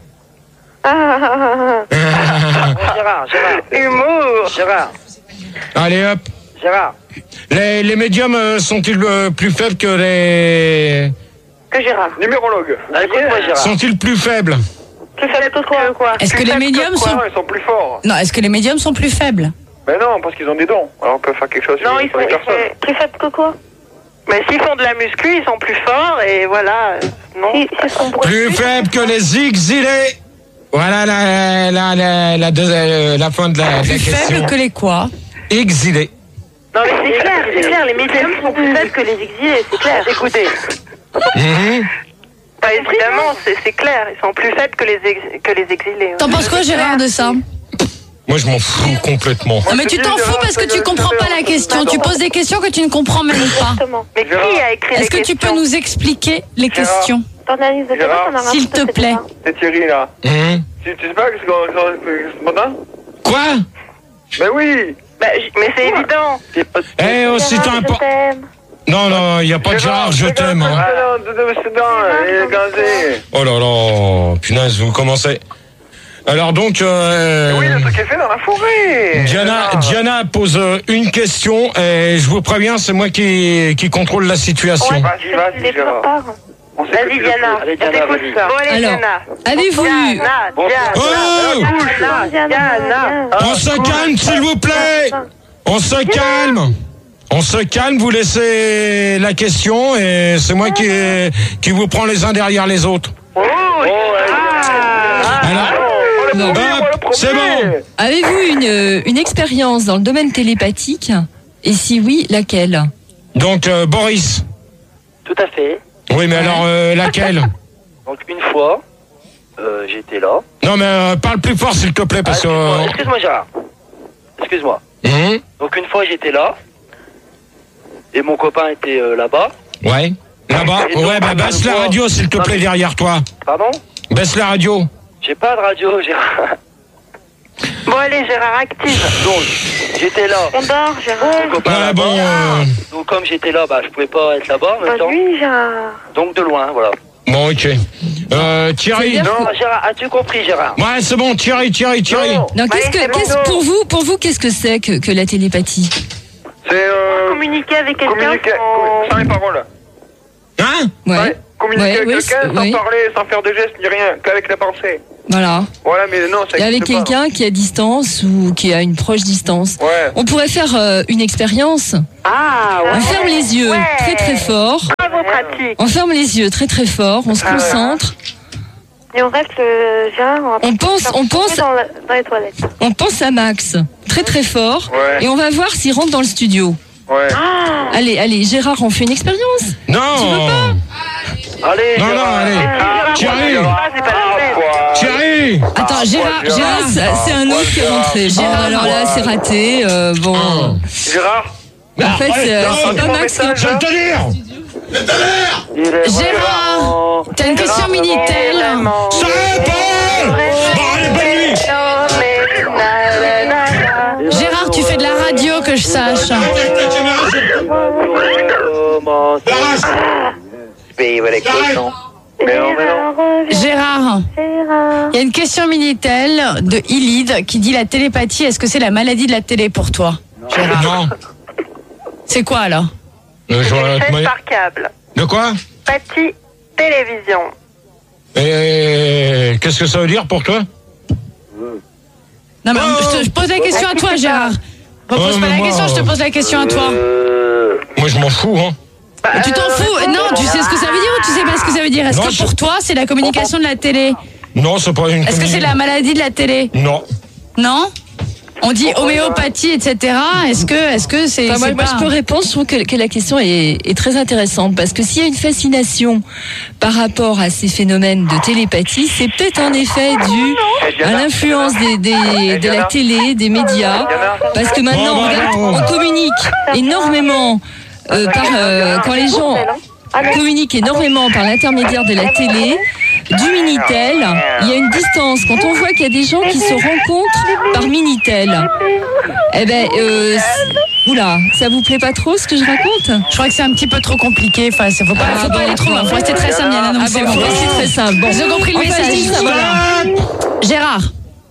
Ah, ah, ah, ah. Gérard, Gérard. Humour. Gérard, Allez, hop. Gérard. Les, les médiums euh, sont-ils euh, plus faibles que les... Que Gérard. Numérologue. Écoute-moi, Gérard. Sont-ils plus faibles? Plus faible que quoi, quoi Est-ce que Plus les faible médiums quoi sont- Non, ils sont plus forts. Non, est-ce que les médiums sont plus faibles? Mais non, parce qu'ils ont des dons. Alors on peut faire quelque chose Non, sur ils sur sont, les ils personnes. sont- Plus faible que quoi? Mais s'ils font de la muscu, ils sont plus forts et voilà. euh, Non. Si, si son bruit. Plus faibles que les exilés. Voilà la, la, la, la, deux- euh, la fin de la, de la Plus question. faibles que les quoi? Exilés. Non, mais c'est clair, c'est clair, les médiums sont plus faibles que les exilés, c'est clair. Écoutez, Mhm. pas évidemment, c'est c'est clair, ils sont plus faibles que les, ex- que les exilés. T'en penses quoi, Gérard, de ça? Moi, je m'en fous complètement. Non, mais tu t'en fous parce que tu comprends pas la question. Tu poses des questions que tu ne comprends même pas. Exactement. Mais qui a écrit les Est-ce que tu peux questions nous expliquer les Gérard. questions? Ton analyse de Gérard, téléphone, on a s'il raconté, te c'est plaît. ça. C'est Thierry là. Mhm. Tu, tu sais pas ce qu'on ce ce matin? Quoi? Mais oui. Bah, j- mais c'est évident. C'est pas- Eh, aussi Gérard, t'as un je po- t'aime. Non, non, il n'y a pas de Gérard, je t'aime. Hein. Ah non, de de ses dents, il est gazé. Oh là là, punaise, vous commencez. Alors donc, euh, Oui, le truc est fait dans la forêt. Diana, Gérard. Diana pose euh, une question et je vous préviens, c'est moi qui, qui contrôle la situation. Vas-y, Tu vas-y, les Gérard. prépares. On sait que Vas-y, tu le Diana, fais. on Allez, Diana, t'écoute. vas-y. Bon, allez, Alors, Diana. avez-vous eu... Diana, Bon, Diana, Oh Diana, Diana, Diana. On se calme, s'il vous plaît. On se calme. On se calme, vous laissez la question et c'est moi qui, qui vous prend les uns derrière les autres. Oh, Alors, Non. hop, c'est bon. Avez-vous une, euh, une expérience dans le domaine télépathique? Et si oui, laquelle? Donc, euh, Boris. Tout à fait. Oui, mais alors, euh, laquelle? Donc une fois, euh, j'étais là. Non, mais euh, parle plus fort, s'il te plaît, Ah, parce que... excuse-moi, euh, excuse-moi Gérard. Excuse-moi. hum, Donc une fois j'étais là. Et mon copain était euh, là-bas. ouais. Là-bas. Et donc, Ouais, bah, baisse la moi- radio, s'il te plaît, derrière toi. Pardon? Baisse la radio. J'ai pas de radio, Gérard. Bon, allez, Gérard, active. Donc, j'étais là. On dort, Gérard. Mon copain Ouais, là-bas. bon... euh, Donc comme j'étais là, bah je pouvais pas être là-bas en même Bah, temps. lui, Gérard. Donc de loin, voilà. Bon, ok. Euh, Thierry. C'est-à-dire- Non, Gérard, as-tu compris, Gérard? Ouais, c'est bon, Thierry, Thierry, Thierry. Non. Non, Bah, qu'est-ce c'est que, bon. qu'est-ce pour vous, pour vous, qu'est-ce que c'est que, que la télépathie? C'est euh, communiquer avec quelqu'un Communiquer, sans... sans les paroles. Hein? Ouais. Ouais. Communiquer Ouais, avec oui, quelqu'un c'est- sans oui. parler, sans faire de gestes ni rien, qu'avec la pensée. Voilà. Voilà, mais non, ça Et avec existe pas. quelqu'un qui est à distance ou qui est à une proche distance. Ouais. On pourrait faire euh, une expérience. Ah, ouais. On ferme les yeux Ouais. très très fort. Bravo, pratique. On ferme les yeux très très fort. On se Ah ouais. concentre. Et on reste le Gérard. On pense, on pense, Dans, la- dans les toilettes. on pense à Max très très fort. Ouais. Et on va voir s'il rentre dans le studio. Ouais. Allez, allez, Gérard, on fait une expérience. Non. Allez, Non, non, Gérard. allez. Gérard, Thierry. Gérard, c'est pas la même. Quoi. Thierry. Attends, Gérard, Gérard. Gérard, Ah, c'est un autre qui est rentré. Bon, Gérard. alors là, c'est raté. Euh, bon, Gérard. en fait, c'est euh, c'est pas Max qui. Je vais te dire. Il est Gérard, t'as une question Minitel. Ça répond. Bon, allez, bonne nuit. Gérard, tu fais de la radio, que je sache. Mais non, mais non. Gérard, il y a une question Minitel de Ilide qui dit la télépathie, est-ce que c'est la maladie de la télé pour toi? Gérard, Non. c'est quoi alors? Euh, je vois Une notre chaîne moyen- par câble. De quoi? Pathie télévision. Et qu'est-ce que ça veut dire pour toi? Non mais je, te- je pose la question à toi, Gérard. Repose Oh, pas mais la moi, question, je te euh, pose la question à toi. Moi, je m'en fous, hein. Mais tu t'en fous? Non, tu sais ce que ça veut dire ou tu sais pas ce que ça veut dire? Est-ce Non, que je- pour toi, c'est la communication de la télé? Non, c'est pas une. Est-ce que c'est la maladie de la télé? Non. Non? On dit homéopathie, et cetera. Est-ce que, est-ce que c'est, Enfin, moi, c'est moi, pas- je peux répondre. Je trouve que, que la question est, est très intéressante parce que s'il y a une fascination par rapport à ces phénomènes de télépathie, c'est peut-être en effet dû à l'influence des, des, de la télé, des médias, parce que maintenant, Bon, bon, regarde, bon, bon. on communique énormément euh, par euh, quand les gens communiquent énormément par l'intermédiaire de la télé. Du Minitel, il y a une distance. Quand on voit qu'il y a des gens qui se rencontrent par Minitel, eh ben, euh, c'est- oula, ça vous plaît pas trop ce que je raconte? Je crois que c'est un petit peu trop compliqué. Enfin, c'est- faut pas, Ah, faut pas bon, aller trop loin. Faut rester très simple, Yana. Donc Ah c'est bon, bon. c'est très simple. Bon. J'ai compris le Enfin, je message. dis ça, voilà. Gérard,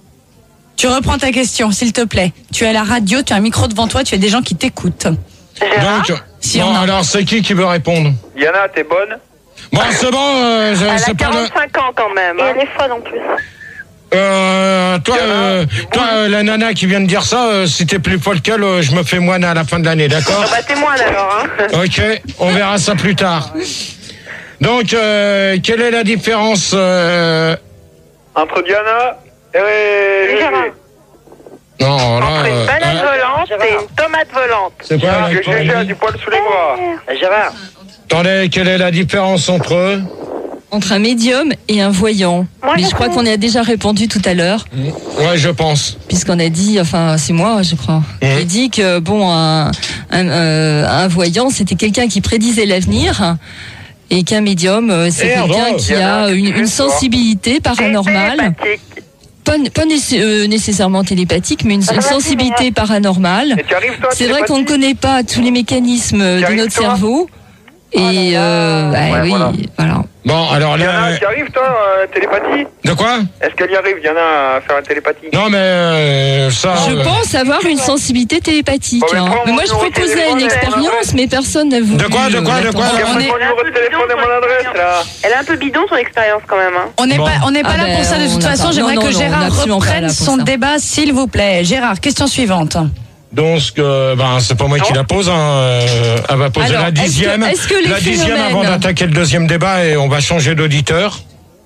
tu reprends ta question, s'il te plaît. Tu es à la radio, tu as un micro devant toi, tu as des gens qui t'écoutent. Donc, Si bon, on a- alors, c'est qui qui veut répondre? Yana, t'es bonne? Bon, c'est bon, euh, je- Elle a c'est pas le. quarante-cinq ans quand même. Et hein. elle est folle en plus. Euh, toi, euh, toi euh, la nana qui vient de dire ça, euh, si t'es plus folle qu'elle, euh, je me fais moine à la fin de l'année, d'accord? Ah bah témoigne alors. Hein. Ok, on verra ça plus tard. Donc, euh, quelle est la différence euh... Entre Diana et Gérard. Gégé. Non, là, Entre une euh, banane hein, volante et une tomate volante. c'est quoi Que la- Gégé a du poil sous les bras. Gérard. Attendez, quelle est la différence entre eux? Entre un médium et un voyant. Moi, Mais je je crois pense- qu'on y a déjà répondu tout à l'heure, Ouais, je pense. puisqu'on a dit, enfin c'est moi, je crois, Mhm. j'ai dit que bon, un, un, euh, un voyant, c'était quelqu'un qui prédisait l'avenir. Et qu'un médium, euh, c'est Merde, quelqu'un oh, qui Diana, a une, une excuse-toi. sensibilité paranormale, Télépathique. pas, pas nécess- euh, nécessairement télépathique, mais une, une sensibilité paranormale. Et tu arrives toi? C'est vrai qu'on ne connaît pas tous les mécanismes de arrives, notre toi cerveau. Et euh, bah, Ouais, oui, voilà. voilà. Bon, alors Diana, là... tu arrives toi, euh, télépathie? De quoi? Est-ce qu'elle y arrive, Diana, à faire la télépathie? Non, mais euh, ça... Je euh, pense avoir une sensibilité télépathique. Bon, mais hein. prends Mais mon moi, je numéro de proposais téléphone une et mon expérience, adresse. mais personne n'a voulu. De quoi, de quoi, de quoi, euh, là Il On n'y est- a pas mon numéro de téléphone et mon adresse, là. Elle est un peu bidon son expérience quand même. Hein. On n'est Bon. pas, on n'est pas Ah là ben, pour ça de on toute n'a façon. pas- J'aimerais non, que non, non, on Gérard n'est absolument pas reprenne là pour son ça. débat, s'il vous plaît. Gérard, question suivante. Donc, euh, ben, c'est pas moi qui la pose. Hein. euh, Elle va poser Alors, la est-ce que- dixième. est-ce que les la dixième phénomènes- avant d'attaquer le deuxième débat et on va changer d'auditeur.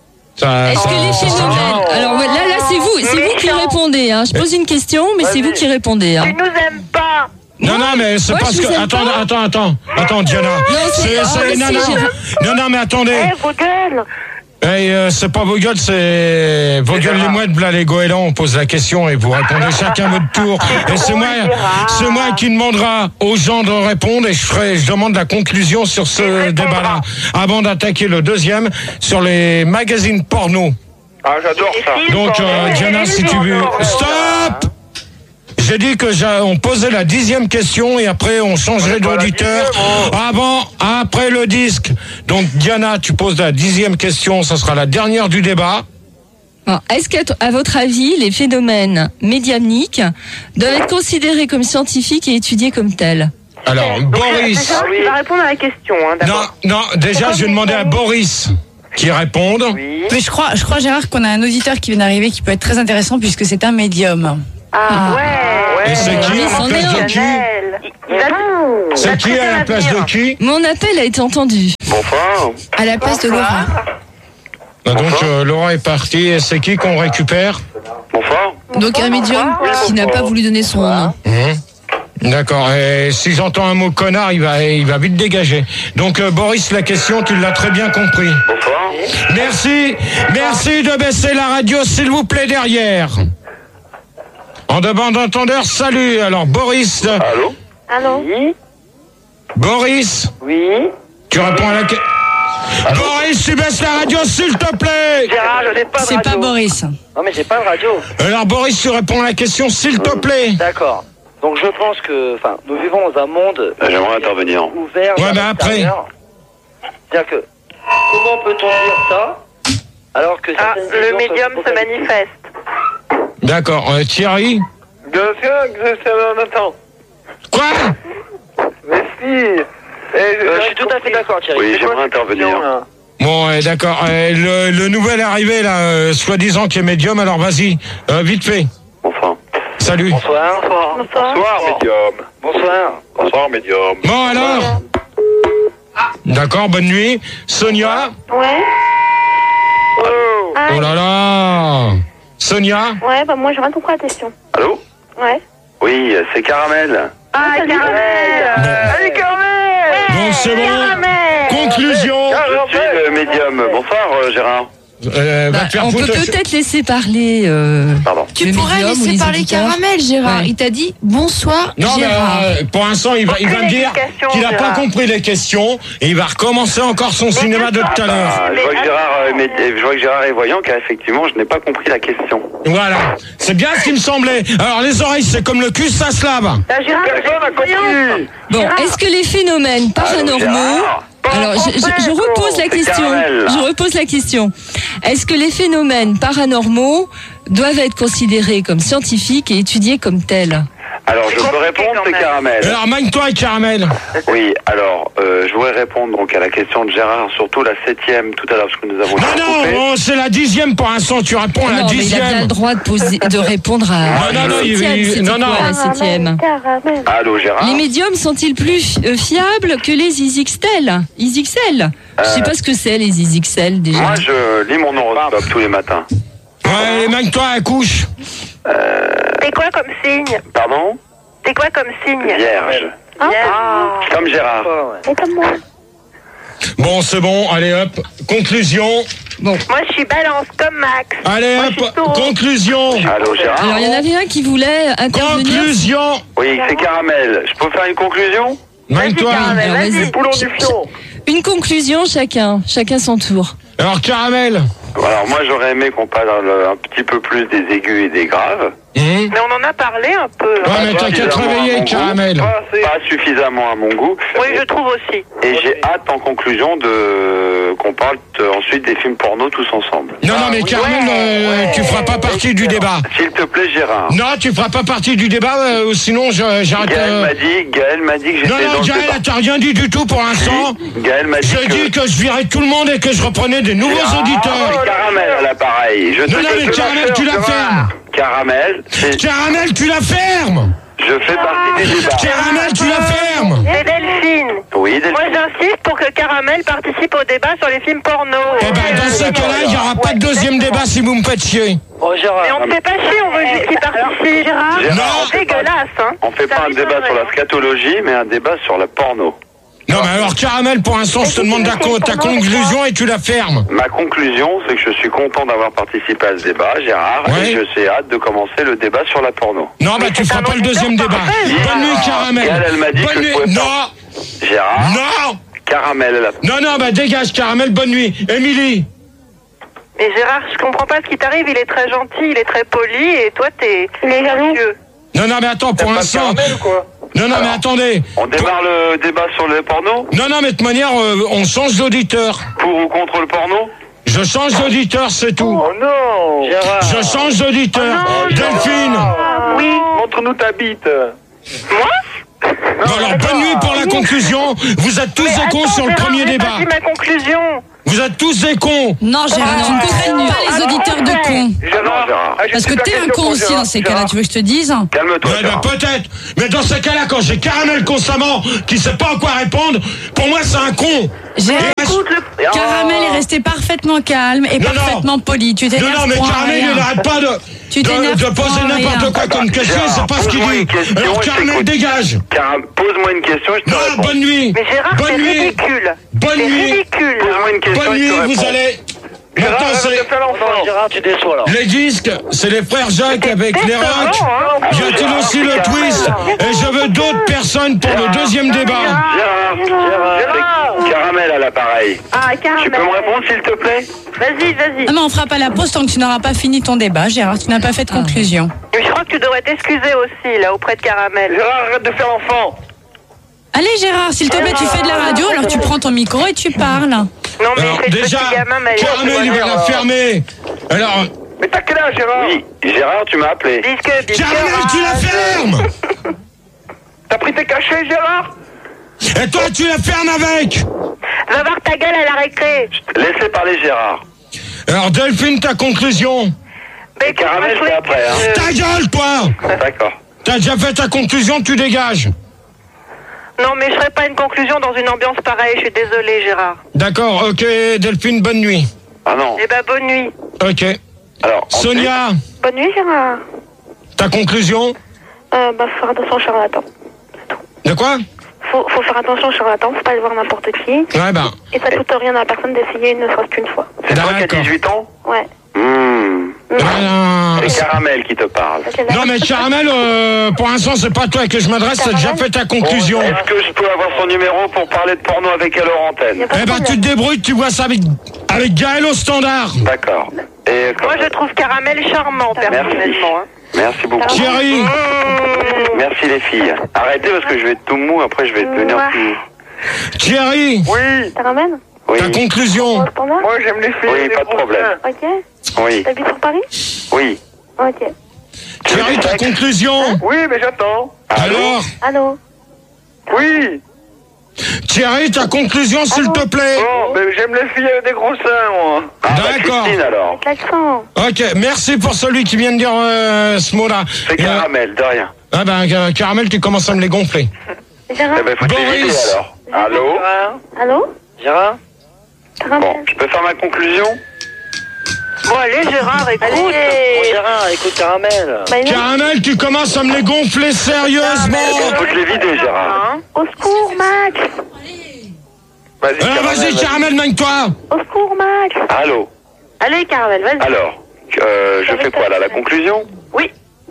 Ça, Est-ce ça- que les ça sera phénomènes. bien. Alors ouais, là, là, c'est vous, c'est vous qui Méchant. répondez. Hein. Je pose une question, mais c'est Vas-y. vous qui répondez. Hein. Tu nous aimes pas. Non, non, mais c'est Moi, parce je que. vous aime Attends, pas. attends, attends, attends, Diana. c'est- C'est, ah, c'est, mais non, si, non, j'ai- non, non, mais attendez. Eh, vos gueules. Hey, euh, c'est pas vos gueules, c'est vos gueules les mouettes, là, les goélands. On pose la question et vous répondez chacun votre tour. Et c'est moi, c'est moi qui demandera aux gens de répondre et je ferai, je demande la conclusion sur ce débat-là avant d'attaquer le deuxième sur les magazines porno. Ah, j'adore ça. Donc, euh, Diana, si tu veux, stop. J'ai dit que j'a- on posait la dixième question et après on changerait pas la d'auditeur dixième, avant, après le disque. Donc Diana, tu poses la dixième question, ça sera la dernière du débat. Bon, est-ce qu'à à votre avis, les phénomènes médiumniques doivent être considérés comme scientifiques et étudiés comme tels? Alors, Donc, Boris. déjà, Ah oui. tu vas répondre à la question. Hein, Non, d'abord. non, déjà, je vais demander à Boris qui réponde. Oui. Mais je crois, je crois, Gérard, qu'on a un auditeur qui vient d'arriver qui peut être très intéressant puisque c'est un médium. Ah ouais. Et c'est qui à la place de qui Il va- C'est qui à la place de qui Mon appel a été entendu. Bonsoir. À la place de Laura. Ah, Donc, euh, Laura est partie. Et c'est qui qu'on récupère? Bonsoir. Donc un médium qui n'a pas voulu donner son nom. Mmh. D'accord. Et si j'entends un mot connard, il va, il va vite dégager. Donc, euh, Boris, la question, tu l'as très bien compris. Bonsoir. Merci. Merci de baisser la radio, s'il vous plaît, derrière. En demande d'entendeur, salut. Alors, Boris. Allô? Allô? Oui. Boris, Oui. tu réponds à la question. Boris, tu baisses la radio, s'il te plaît. Gérard, je n'ai pas de C'est radio. pas Boris. Non, mais j'ai pas de radio. Alors, Boris, tu réponds à la question, s'il te plaît. D'accord. Donc je pense que, enfin, nous vivons dans un monde Euh, J'aimerais intervenir. ouvert. Ouais, vers mais après. l'extérieur. C'est-à-dire que, comment peut-on dire ça alors que Ah, certaines le visions médium sont se manifeste. D'accord. Euh, Thierry. Bien sûr que c'est un attend. Quoi? Mais si. Euh, je suis tout à fait d'accord, Thierry. Oui, C'est quoi j'aimerais cette intervenir. vision, là Bon, ouais, d'accord. Euh, le, le nouvel arrivé, là, euh, soi-disant qui est médium, alors vas-y, euh, vite fait. Bonsoir. Salut. Bonsoir. Bonsoir. Bonsoir, médium. Bonsoir. Bonsoir, médium. Bon, alors. D'accord, bonne nuit. Sonia. Ouais. Ah, Oh là là. Sonia. ouais, bah moi j'ai rien compris à la question. Allô? Ouais. Oui, c'est Caramel. Ah, Caramel. Allez, Caramel. Bon, c'est bon. Caramel. Conclusion. Je suis le médium. Bonsoir, euh, Gérard. Euh, va Bah, te faire on peut foutre. peut-être laisser parler. euh, Pardon. Tu Le pourrais médium ou laisser les parler auditeurs. Caramel, Gérard. Ouais. Il t'a dit bonsoir, Non, mais Gérard. euh, pour l'instant, il va, il va me dire L'explication, qu'il n'a pas Gérard. compris les questions et il va recommencer encore son cinéma de tout à l'heure. Ah, je, vois que Gérard, euh, mais- je vois que Gérard est voyant, car effectivement, je n'ai pas compris la question. Voilà. C'est bien ce qui me semblait. Alors, les oreilles, c'est comme le cul, ça se lave. Ah, Gérard, Personne n'a compris. Bon, est-ce que les phénomènes paranormaux... Gérard. Alors, je, je- je repose la C'est question. Caramel. Je repose la question. Est-ce que les phénomènes paranormaux doivent être considérés comme scientifiques et étudiés comme tels? Alors, je peux répondre, quand c'est même. Caramel. Alors, magne-toi, Caramel. Oui, alors, euh, je voudrais répondre donc à la question de Gérard, surtout la septième tout à l'heure, parce que nous avons Non, été non, coupés. oh, c'est la dixième pour l'instant. Tu réponds à la Non, mais il a bien dixième. le droit de, poser, de répondre à Non, non, la non, il- septième. il- C'était non, non. quoi, la septième? Caramel. Allô, Gérard. Les médiums sont-ils plus euh, fiables que les I S X L? I S X L Je sais pas ce que c'est, les I S X L, déjà. Moi, je lis mon horoscope tous les matins. Ouais, magne-toi à la couche. t'es quoi comme signe? Pardon? T'es quoi comme signe? Vierge. Ah. Comme Gérard. Et comme moi. Bon, c'est bon. Allez, hop. Conclusion. Moi, je suis balance comme Max. Allez, Moi, je suis hop. taureau. Conclusion. Allô, Gérard. Alors, il y en avait un qui voulait intervenir. Conclusion. Oui, c'est Caramel. Je peux faire une conclusion? Magne-toi. Caramel. Alors, vas-y. Poulon du fion. Une conclusion chacun, chacun son tour. Alors, Caramel. Alors, moi, j'aurais aimé qu'on parle euh, un petit peu plus des aigus et des graves. Hum. Mais on en a parlé un peu. Ouais, mais t'as qu'à te Suffisamment à réveiller, mon Caramel. goût. Pas suffisamment à mon goût. Oui, je trouve aussi. Et j'ai hâte en conclusion de qu'on parle euh, ensuite des films porno tous ensemble. Non, non, mais Caramel, euh, tu feras pas partie du débat. S'il te plaît, Gérard. Non, tu feras pas partie du débat, euh, ou sinon je- j'arrête. Gaël euh, m'a dit, Gaël m'a dit que Non, j'étais dans non, le Gaël, débat. t'as rien dit du tout pour l'instant. Gaël m'a dit Je que... dis que je virais tout le monde et que je reprenais des nouveaux Ah, auditeurs. Caramel à l'appareil. Je Non, te non, que mais je Caramel, la tu la ferme, fermes. Caramel, c'est- Caramel, tu la fermes. je fais partie des débats. Caramel, tu la fermes. C'est Delphine. Oui, Delphine. Moi, j'insiste pour que Caramel participe au débat sur les films porno. Eh ben, dans ce cas-là, il n'y aura pas de deuxième débat si vous me faites chier. Oh, Gérard. Mais on ne fait pas chier, on veut juste qu'il participe. Gérard, Gérard, c'est dégueulasse, hein. On fait pas un débat sur la scatologie, mais un débat sur la porno. Non, mais alors, Caramel, pour l'instant, je te demande ta, co- ta conclusion et tu la fermes. Ma conclusion, c'est que je suis content d'avoir participé à ce débat, Gérard, Ouais. et je suis hâte de commencer le débat sur la porno. Non, bah, tu feras pas le deuxième débat. Bonne nuit, Caramel. Gaël, elle m'a dit Bonne que je nuit. pouvais Non, pas. Gérard, non, Caramel, elle a... non, non, bah, dégage, Caramel, bonne nuit. Émilie. Mais Gérard, je comprends pas ce qui t'arrive. Il est très gentil, il est très poli, et toi, t'es... Il est jaloux. Non, non, mais attends, pour l'instant. ou quoi? Non, non, mais attendez. On démarre le débat sur le porno? Non, non, mais de toute manière, euh, on change d'auditeur. Pour ou contre le porno? Je change d'auditeur, c'est tout. Oh non! Gérard. Je change d'auditeur. Delphine. Oui. Montre-nous ta bite. Moi? Bon, alors, bonne nuit pour la conclusion. Vous êtes tous des cons sur le premier débat. C'est ma conclusion. Vous êtes tous des cons. Non, Gérard, tu ne traites pas les auditeurs de cons. Gérard, Gérard. Parce que t'es un con aussi dans ces cas-là, tu veux que je te dise? Calme-toi. Ouais, bah, peut-être. Mais dans ces cas-là, quand j'ai Caramel constamment qui sait pas à quoi répondre, pour moi, c'est un con. Gérard, Et- écoute, le... Caramel est resté parfaitement calme et Non, parfaitement non. poli. Tu Non, t'énerves non, mais pour Caramel, rien. il n'arrête pas de, Tu de, t'énerves de poser pour n'importe rien. quoi comme question, Gérard, c'est pas ce qu'il pose-moi dit. une question, Alors, je Caramel, t'écoute. dégage. Car- Pose-moi une question, je te Voilà, réponds. bonne nuit. Mais Gérard, Bonne c'est nuit. ridicule. Bonne C'est nuit. ridicule. Pose-moi une question, Bonne je nuit, te vous réponds. allez. Gérard, Maintenant, arrête c'est de faire l'enfant. Gérard, tu déçois là. les disques, c'est les frères Jacques avec les rocs. hein. Y a-t-il aussi le twist? Et je veux d'autres personnes pour le deuxième débat. Gérard, Gérard, c'est Caramel à l'appareil. Ah, Caramel. Tu peux me répondre, s'il te plaît? Vas-y, vas-y. Non, mais on fera pas la pause tant que tu n'auras pas fini ton débat, Gérard. Tu n'as pas fait de conclusion. Mais je crois que tu devrais t'excuser aussi, là, auprès de Caramel. Gérard, arrête de faire l'enfant. Allez, Gérard, s'il te plaît, tu fais de la radio, alors tu prends ton micro et tu parles. Non, mais Alors, c'est le déjà, petit gamin, mais Caramel, il va la fermer. Alors, Mais t'as quel âge, Gérard? Oui, Gérard, tu m'as appelé. Disque, disque. Caramel, tu la fermes. T'as pris tes cachets, Gérard? Et toi, tu la fermes avec. Va voir ta gueule à la récré. Laissez parler Gérard. Alors, Delphine, ta conclusion. Mais Caramel, comment c'est je après, hein. fais- Ta gueule, toi. D'accord. T'as déjà fait ta conclusion, tu dégages. Non, mais je ferai pas une conclusion dans une ambiance pareille. Je suis désolée, Gérard. D'accord, ok, Delphine, bonne nuit. Ah non. Eh ben, bonne nuit. Ok. Alors, ensuite- Sonia, Bonne nuit, Gérard. ta conclusion. Euh, bah, faut faire attention au charlatan. De quoi? Faut, faut faire attention au charlatan, faut pas aller voir n'importe qui. Ouais, ben. Et ça coûte rien à la personne d'essayer ne serait-ce qu'une fois. C'est toi qui as D'accord. dix-huit ans? Ouais. Mmh. Ah, C'est Caramel qui te parle. Ok, d'accord. non, mais Caramel, euh, pour l'instant, c'est pas toi que je m'adresse, t'as déjà fait ta conclusion. Bon, est-ce que je peux avoir son numéro pour parler de porno avec elle hors antenne? Y a pas de Eh ben, tu problème. te débrouilles, tu vois ça avec, avec Gaël au standard. D'accord. Et Moi, je trouve Caramel charmant, personnellement. hein. Merci beaucoup. Thierry, Mmh. Merci les filles. Arrêtez parce que je vais être tout mou, après je vais devenir tout... Thierry, Oui. Ça ramène Oui, ta conclusion. Au standard Moi, j'aime les filles. Oui, les pas de gros problème. seins. Ok. oui, T'habites sur Paris oui. Ok. Thierry, ta conclusion. Oui, mais j'attends. Alors, Allô Oui. Thierry, ta conclusion, s'il te plaît. Bon, mais j'aime les filles avec des gros seins, moi. Ah, bah, D'accord. Christine alors. Avec l'accent. Ok, merci pour celui qui vient de dire euh, ce mot-là. C'est Euh, Caramel, de rien. ah ben, euh, Caramel, tu commences à me les gonfler. Gérard Eh ben, faut te Boris. l'éviter alors. Allô? Gérard. Allô Gérard. Bon, Caramel. je peux faire ma conclusion? Bon, allez, Gérard, écoute. Bon, Gérard, écoute Caramel. Bah, non. Caramel, tu commences à me les gonfler sérieusement. Eh ben, faut te les vider, Gérard. Hein? Au secours, Max Vas-y, Alors vas-y, Caramel, mène-toi. Au secours, Max Allô? Allez, Caramel, vas-y. Alors, euh, je fais quoi là? La conclusion? Oui.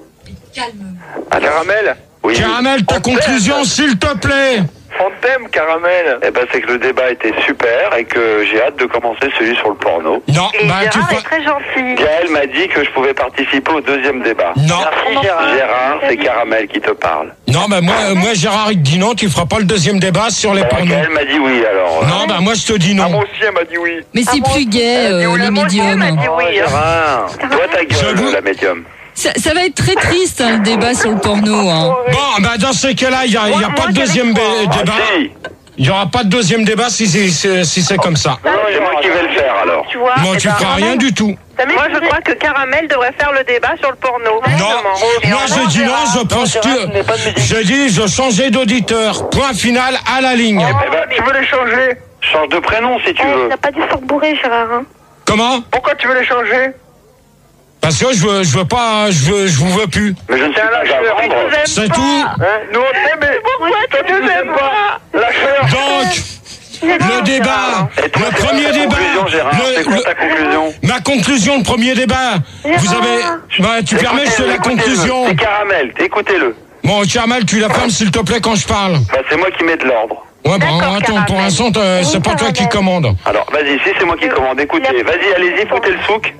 Alors, Caramel. oui. Caramel, ta conclusion, s'il te plaît. On t'aime, Caramel. Eh ben, c'est que le débat était super et que j'ai hâte de commencer celui sur le porno. Non, Et bah tu Gérard feras... est très gentil. Gaël m'a dit que je pouvais participer au deuxième débat. Non, Merci, Gérard. Gérard, c'est Caramel qui te parle. non, bah moi, euh, moi Gérard, il te dit non, tu feras pas le deuxième débat sur les Bah, pornos. Gaël m'a dit oui alors. Non, bah moi je te dis Ah, non. moi aussi, elle m'a dit oui. Mais c'est Ah bon plus gay, Elle a dit euh, oui, les Moi aussi, elle m'a médiums. dit oui. hein. Gérard, toi ta gueule, J'avoue. la médium. Ça, ça va être très triste, hein, le débat sur le porno. Hein. Bon, bah dans ces cas-là, il n'y a, il y a Moi, pas de moi, deuxième j'avais bé- trois. débat. Ah, si. Il n'y aura pas de deuxième débat si c'est si, si c'est comme ça. Non, c'est moi qui vais le faire alors. Tu vois Moi, eh tu ben, feras rien du tout. Moi, je crois que Caramel devrait faire le débat sur le porno. Non, Justement. moi je dis non, je pense que... Je dis, je changeais d'auditeur. Point final à la ligne. Eh ben, Tu veux les changer? change de prénom si tu Eh, veux. t'as pas dû se bourrer, Gérard. Hein. Comment? Pourquoi tu veux les changer? Parce que je veux, je veux pas, je veux, je vous veux plus. Mais je ne suis un pas à lâcheur. vendre. C'est tout. Hein? Nous, on t'aime, mais Pourquoi toi, tu tu nous nous aimes aimes pas. Lâcheur. Donc, le débat, Et toi, le c'est premier quoi ta débat, conclusion, Gérard le- C'est quoi le- ta conclusion? ma conclusion, le premier débat, vous avez, bah, tu permets, je fais la Écoutez-le, conclusion. C'est Caramel, écoutez-le. Bon, Caramel, tu la fermes s'il te plaît quand je parle. Bah, c'est moi qui mets de l'ordre. Ouais, bon, D'accord, attends, pour Caramel. l'instant, t'as- c'est pas toi qui commande. Alors, vas-y, si c'est moi qui commande, écoutez, vas-y, allez-y, foutez le souk.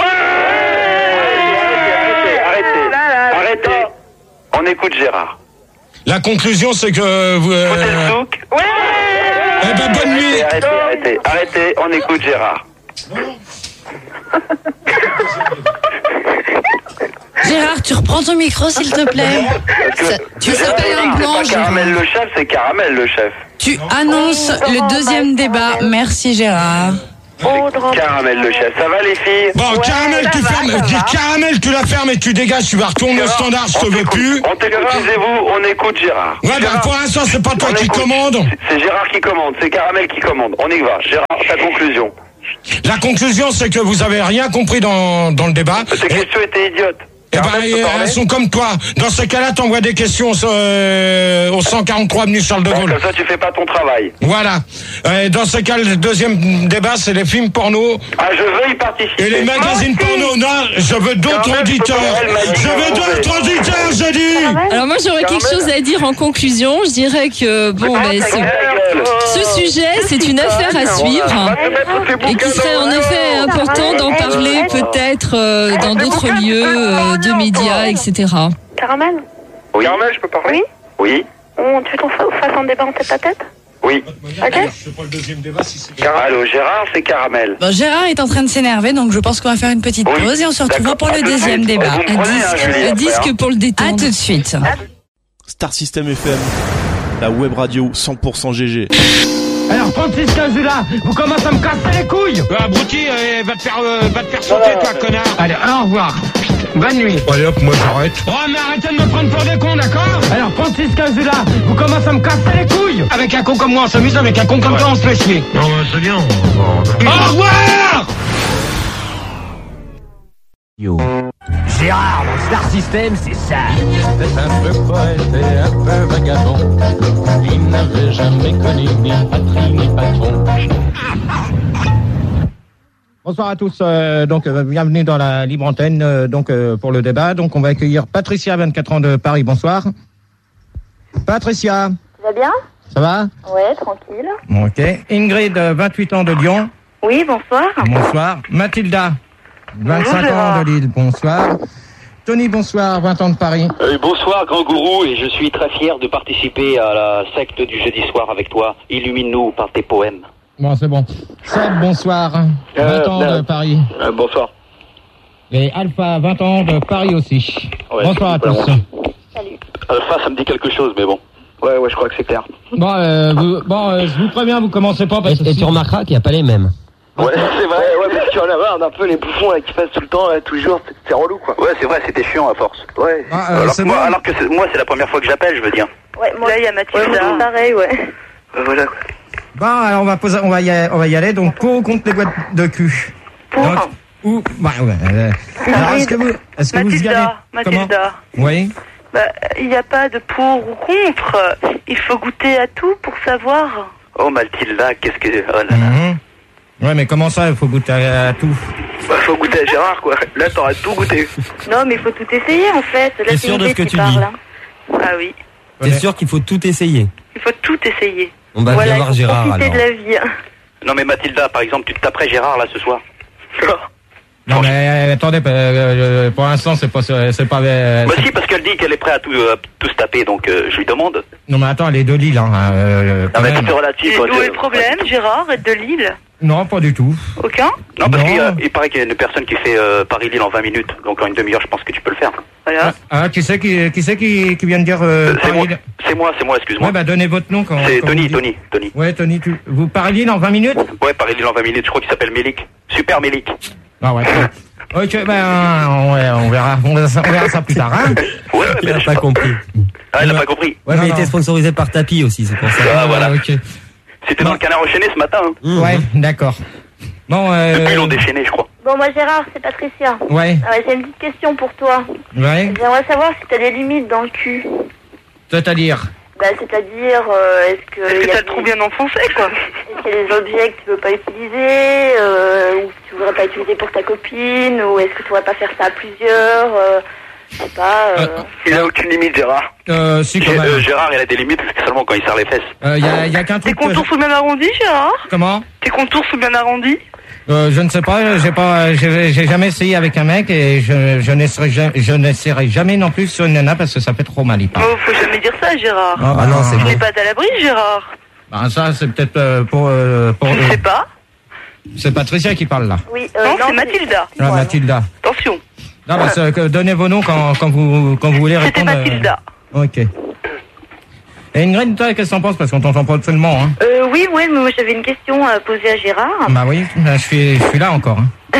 Arrêtez, arrêtez, arrêtez, arrêtez. On écoute Gérard. La conclusion, c'est que vous, euh, Foutez le souk. eh ben, bonne nuit. Arrêtez, arrêtez, arrêtez, on écoute Gérard. Gérard, tu reprends ton micro, s'il te plaît. Ça, tu s'appelles un blanc, Gérard. Caramel le chef, c'est Caramel le chef. Tu annonces le deuxième débat. Merci, Gérard. Oh, Caramel le chef, ça va les filles? Bon, ouais, Caramel, tu fermes. Dis Caramel, tu la fermes et tu dégages, tu vas retourner au standard, je te veux plus. On t'écoutez-vous, on écoute Gérard. Ouais, bah pour l'instant, c'est pas toi qui commande. C'est Gérard qui commande, c'est Caramel qui commande. On y va. Gérard, ta conclusion. La conclusion, c'est que vous avez rien compris dans, dans le débat. Ces questions étaient idiotes. Eh ben, elles sont comme toi. Dans ce cas-là, t'envoies des questions euh, au cent quarante-trois avenue Charles de Gaulle. Comme ça, tu fais pas ton travail. Voilà. Euh, dans ce cas, le deuxième débat, c'est les films porno. Ah, je veux y participer. Et les magazines porno. Non, je veux d'autres auditeurs. Je veux d'autres auditeurs, je dis. Alors moi, j'aurais quelque chose à dire en conclusion. Je dirais que, bon, ben, ce, ce sujet, c'est une affaire à suivre. Et qu'il serait en effet important d'en parler peut-être euh, dans d'autres lieux. Euh, de médias, et cetera. Caramel? Oui. Caramel, je peux parler? Oui. Oui. On, tu veux qu'on fasse un débat en tête à tête? Oui. Ok. C'est pas le deuxième débat si c'est Allô, Gérard, c'est Caramel. Bon, Gérard est en train de s'énerver, donc je pense qu'on va faire une petite pause oui. et on se retrouve pour le deuxième débat. Un disque, un disque pour le détendre. À tout de suite. Star System F M, la web radio cent pour cent G G. Alors, Francis Cazula, vous commencez à me casser les couilles. Bah, abruti, euh, va te faire, euh, va te faire sauter, toi, connard. Allez, au revoir. Bonne nuit. Allez hop, moi j'arrête. Oh, mais arrêtez de me prendre pour des cons, d'accord? Alors, Francis Cazula, vous commencez à me casser les couilles. Avec un con comme moi, on s'amuse, avec un con comme ouais. toi, on se fait chier. Non, mais c'est bien. Au revoir. Yo. Gérard, dans Star System, c'est ça. C'était un peu poète et un peu vagabond. Il n'avait jamais connu ni patrie ni patron. Bonsoir à tous, euh, donc euh, bienvenue dans la libre antenne euh, donc euh, pour le débat. Donc on va accueillir Patricia, vingt-quatre ans de Paris. Bonsoir. Patricia. Tu vas bien? Ça va? Ouais, tranquille. Ok. Ingrid, vingt-huit ans de Lyon. Oui, bonsoir. Bonsoir. Mathilda, vingt-cinq bonjour, ans de Lille. Bonsoir. Tony, bonsoir, vingt ans de Paris. Euh, bonsoir, grand gourou, et je suis très fier de participer à la secte du jeudi soir avec toi. Illumine-nous par tes poèmes. Bon, c'est bon. Seb, bonsoir. vingt euh, ans euh, de Paris. Euh, bonsoir. Et Alpha, vingt ans de Paris aussi. Ouais, bonsoir à tous. Salut. Alpha, ça me dit quelque chose, mais bon. Ouais, ouais, je crois que c'est clair. Bon, euh, vous, bon euh, je vous préviens, vous commencez pas parce et, que... Et si... tu remarqueras qu'il n'y a pas les mêmes. Ouais, c'est vrai, ouais, mais tu en as marre d'un peu les bouffons là, qui passent tout le temps, là, toujours, c'est relou quoi. Ouais, c'est vrai, c'était chiant à force. Ouais. Ah, euh, alors, que moi, alors que c'est, moi, c'est la première fois que j'appelle, je veux dire. Ouais, moi, là, il y a Mathilde, ouais, pareil, ouais. Euh, voilà quoi. Bon, alors on va poser, on va y aller, on va y aller. Donc, pour ou contre les boîtes de cul. Pour. Donc, ou, bah ouais. Euh, alors, est-ce que vous, est-ce que Mathilda, vous y allez? Mathilda. Comment? Oui. Bah, il n'y a pas de pour ou contre. Il faut goûter à tout pour savoir. Oh Mathilda, qu'est-ce que, oh là là. Mm-hmm. Ouais, mais comment ça, il faut goûter à, à tout? Bah, faut goûter à Gérard, quoi. Là, t'auras tout goûté. Non, mais il faut tout essayer, en fait. Là, t'es sûr de ce que tu dis? Ah oui. T'es sûr qu'il faut tout essayer? Il faut tout essayer. On va voilà, bien voir Gérard, alors. De la vie. Non, mais Mathilda, par exemple, tu te taperais Gérard, là, ce soir? Non, mais euh, attendez, euh, pour l'instant, c'est pas... C'est pas euh, bah si, parce qu'elle dit qu'elle est prête à tout, euh, tout se taper, donc euh, je lui demande. Non, mais attends, elle est de Lille, hein. Euh, non, mais tout est relatif. Et où est le problème, Gérard, être de Lille? Non, pas du tout. Aucun? Non, parce qu'il il paraît qu'il y a une personne qui fait euh, Paris-Lille en vingt minutes, donc en une demi-heure, je pense que tu peux le faire. Voilà. Ah, ah qui c'est qui, qui, c'est qui, qui vient de dire euh, c'est, moi, c'est moi, c'est moi, excuse-moi. Ouais, bah donnez votre nom quand... C'est quand Tony, Tony, Tony. Ouais, Tony, tu... vous Paris-Lille en vingt minutes? Ouais, Paris-Lille en vingt minutes, je crois qu'il s'appelle Mélic. Super Mélic. Ah ouais. Ok, ben on, ouais, on verra, on verra, ça, on verra ça plus tard, hein. Ouais, il n'a pas, pas compris. Ah, il n'a pas compris. Ouais, non, mais il était sponsorisé par Tapi aussi, c'est pour ça. Ah, voilà. Ok. C'était bon. Dans le Canard enchaîné ce matin. Hein. Mmh. Ouais, d'accord. Bon, euh... Depuis, ils l'ont déchaîné, je crois. Bon, moi, Gérard, c'est Patricia. Ouais. Ah ouais, j'ai une petite question pour toi. Ouais. J'aimerais savoir si t'as des limites dans le cul. C'est-à-dire? Bah, c'est-à-dire, euh, est-ce que... Est-ce que t'as le trou bien enfoncé, quoi? Est-ce qu'il y a des objets que tu veux pas utiliser, euh, ou que tu voudrais pas utiliser pour ta copine, ou est-ce que tu voudrais pas faire ça à plusieurs, euh, je sais pas, euh... euh il a aucune limite, Gérard. Euh, si, quand même. Euh, Gérard, il a des limites seulement quand il serre les fesses. Euh, y a, y a qu'un truc... Tes contours que... sont bien arrondis, Gérard? Comment? Tes contours sont bien arrondis? Euh, je ne sais pas, j'ai pas, j'ai, j'ai jamais essayé avec un mec et je, je n'essaierai jamais, je n'essaierai jamais non plus sur une nana parce que ça fait trop mal, il parle. Oh, faut jamais dire ça, Gérard. Ah, ah non, c'est tu bon. n'es pas à l'abri, Gérard. Ben ça, c'est peut-être euh, pour, euh, pour. Je euh, sais pas. C'est Patricia qui parle là. Oui, euh, non, non c'est Mathilda. Ah, Mathilda. Attention. Non, bah, c'est que donnez vos noms quand, quand, vous, quand vous voulez répondre. C'était Mathilda. Euh... Ok. Et Ingrid, toi, qu'est-ce que t'en penses? Parce qu'on t'entend pas seulement. Hein. Euh, oui, oui, mais moi j'avais une question à poser à Gérard. Bah oui, je suis, je suis là encore. Hein.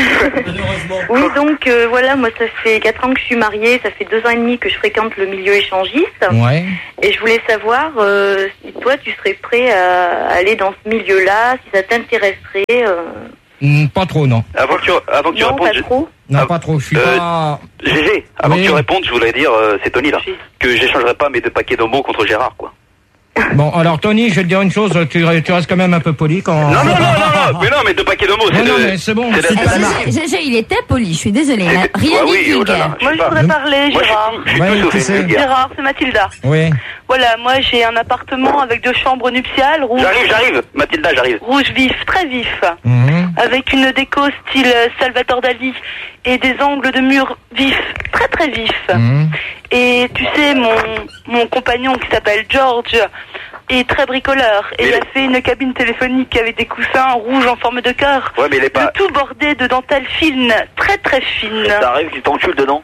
Oui, donc euh, voilà, moi ça fait quatre ans que je suis mariée, ça fait deux ans et demi que je fréquente le milieu échangiste. Ouais. Et je voulais savoir euh, si toi tu serais prêt à aller dans ce milieu-là, si ça t'intéresserait. Euh... Mm, pas trop, non. Avant que tu, avant que tu non, répondes, pas je- trop. Non, pas trop. Je suis Euh, pas. G G, avant Oui. que tu répondes, je voulais dire, euh, c'est Tony là, que j'échangerai pas mes deux paquets d'homos contre Gérard, quoi. Bon, alors Tony, je vais te dire une chose, tu, tu restes quand même un peu poli quand. Non, non, non, non, non, mais non, mais deux paquets d'homos, c'est Non, non, de- mais c'est bon. c'est de- Ah, G G, il était poli, je suis désolée. là. Rien Ouais, dit oui, oh là là, vulgaire. je Moi, sais je pas. voudrais parler, Moi, je suis- Gérard. je suis Ouais, tout sauf qui c'est vulgaire. Gérard, c'est Mathilda. Oui. Voilà, moi j'ai un appartement avec deux chambres nuptiales, rouge, J'arrive, j'arrive, Mathilda, j'arrive. rouge vif, très vif, Mhm. avec une déco style euh, Salvatore Dali et des angles de murs vifs, très très vifs. Mhm. Et tu sais, mon, mon compagnon qui s'appelle George est très bricoleur et Mais il a il fait une cabine téléphonique avec des coussins rouges en forme de cœur. Ouais, mais il est pas. Le tout bordé de dentelle fine, très très fine. Ça arrive qu'il t'encule dedans.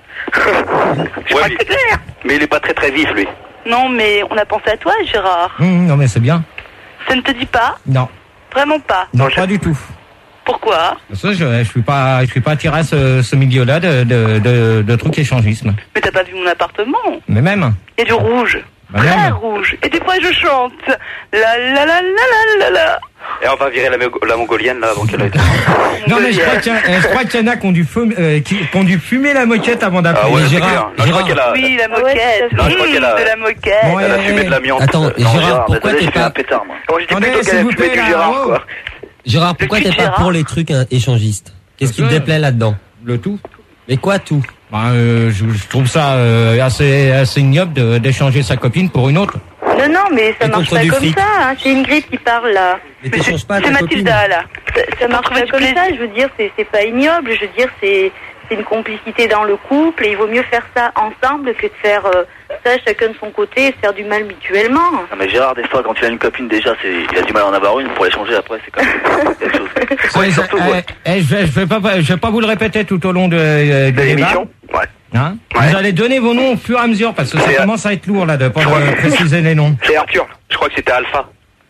Ouais, mais... mais il est pas très très vif, lui. Non, mais on a pensé à toi, Gérard. Mhm, non, mais c'est bien. Ça ne te dit pas? Non. Vraiment pas. Non, pas du tout. Pourquoi? Parce que je, je suis pas, je suis pas attiré à ce, ce milieu-là de, de, de, de trucs échangisme. Mais t'as pas vu mon appartement? Mais même. Il y a du rouge. Bah Très même. rouge. Et des fois je chante. La la la la la la la. Et on va virer la, Mo- la mongolienne là avant qu'elle ait. Non, mais je crois qu'il y, a- euh, je crois qu'il y en a qui ont dû, fum- euh, qui, qui ont dû fumer la moquette avant d'appeler. Ah ouais, c'est Gérard. clair. Non, je crois qu'elle a. Oui, la Ah ouais, moquette. tout à fait. Non, je crois Mmh, qu'elle a- de la moquette. Ouais. Elle a fumé de l'amiante. Attends, Euh, Gérard, Gérard, pourquoi désolé, t'es j'ai fait un pas... pétard, moi. Moi, je dis Attendez, plutôt s'il qu'elle a vous fumé plaît, du là, Gérard, oh. quoi. Gérard, pourquoi Depuis t'es pas Gérard. pour les trucs hein, échangistes? Qu'est-ce qui te Parce que- déplaît là-dedans? Le tout. Mais quoi tout? Bah, euh, je, je trouve ça euh, assez, assez ignoble de- d'échanger sa copine pour une autre. Non, non, mais ça Et marche contre pas du comme fric. ça. Hein. C'est Ingrid qui parle là. Mais t'échanges pas C'est ta copine? Mathilda là. Ça, ça marche trouver pas du comme plaisir. ça. Je veux dire, c'est c'est pas ignoble. Je veux dire, c'est c'est une complicité dans le couple et il vaut mieux faire ça ensemble que de faire euh, ça chacun de son côté et se faire du mal mutuellement. Non, mais Gérard, des fois, quand il a une copine, déjà, c'est... il a du mal à en avoir une. Pour l'échanger après, c'est quand même quelque chose. Ouais, Eh, surtout, eh, ouais. eh, je, vais, je vais pas, je vais pas vous le répéter tout au long de, euh, du De débat. l'émission. Ouais. Hein Ouais. Vous allez donner vos noms au fur et à mesure parce que ça C'est, euh, commence à être lourd là de pas je crois de que- préciser les noms. C'est Arthur. Je crois que c'était Alpha.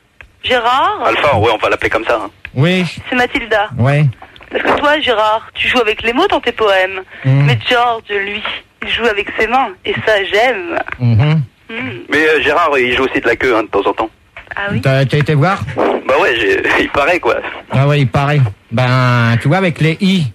Gérard, Alpha, ouais, on va l'appeler comme ça. Hein. Oui, c'est Mathilda. ouais. Parce que toi, Gérard, tu joues avec les mots dans tes poèmes. Mhm. Mais George, lui, il joue avec ses mains. Et ça, j'aime. Mhm. Hmm. Mais euh, Gérard, il joue aussi de la queue hein, de temps en temps. Ah oui. T'as t'as été voir? Bah ouais, j'ai... il paraît quoi. Ah ouais, il paraît. Ben, tu vois avec les i,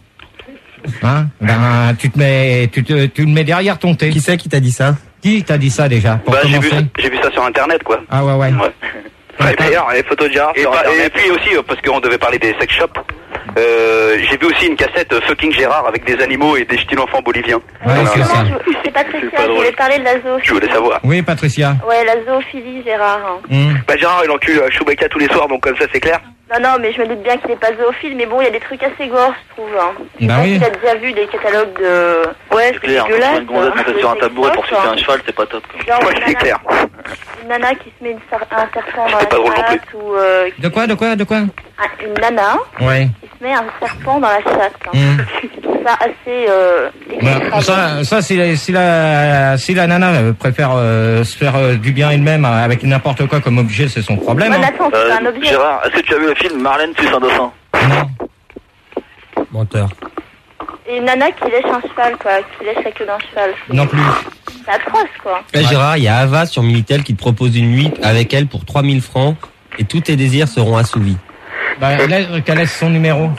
hein, ben tu te mets, tu te, tu le mets derrière ton T. Qui c'est qui t'a dit ça? Qui t'a dit ça déjà pour Bah j'ai vu, commencer? j'ai vu ça sur internet quoi. Ah ouais ouais. Ouais. Ouais, d'ailleurs, les photos de Gérard Et, sur pas- et Internet. puis aussi, euh, parce qu'on devait parler des sex shops, euh, j'ai vu aussi une cassette euh, Fucking Gérard avec des animaux et des ch'tis enfants boliviens. Ouais, Donc, c'est euh, ça. Je- C'est Patricia, C'est pas je drôle. voulais parler de la Je zoophilie. voulais savoir. Oui, Patricia. Ouais, la zoophilie, Gérard. Hmm. Bah, Gérard, il encule euh, Chewbacca tous les soirs, donc comme ça, c'est clair. Non, non, mais je me doute bien qu'il n'est pas zoophile, mais bon, il y a des trucs assez gore, je trouve. Hein. Je sais Bah pas oui. si t'as déjà vu des catalogues de... Ouais, C'est c'est clair. Quand dégueulasse. une gonzesse hein. montée sur un C'est tabouret pour dégueulasse, sucer un hein. cheval, c'est pas top. quoi. Genre, Ouais, une c'est nana- clair. Une nana qui se met une ser- un serpent dans C'est pas drôle la non plus. chatte ou... euh, qui- De quoi, de quoi, de quoi? Ah, une nana Ouais. qui se met un serpent dans la chatte. Hein. Hmm. Je trouve ça assez... Euh, Bah, exécrable. ça, ça si, la- si la si la nana euh, préfère euh, se faire euh, du bien elle-même euh, avec n'importe quoi comme objet, c'est son problème. Ouais, Hein. mais attends, c'est Euh, un objet. Gérard, est-ce que tu as vu le film Marlène plus un dauphin? Non, Menteur. Et une nana qui lèche un cheval, quoi. Qui lèche la queue d'un cheval. C'est- non plus. C'est atroce, quoi. Eh, Gérard, il y a Ava sur Minitel qui te propose une nuit avec elle pour trois mille francs et tous tes désirs seront assouvis. Bah, laisse- qu'elle laisse son numéro.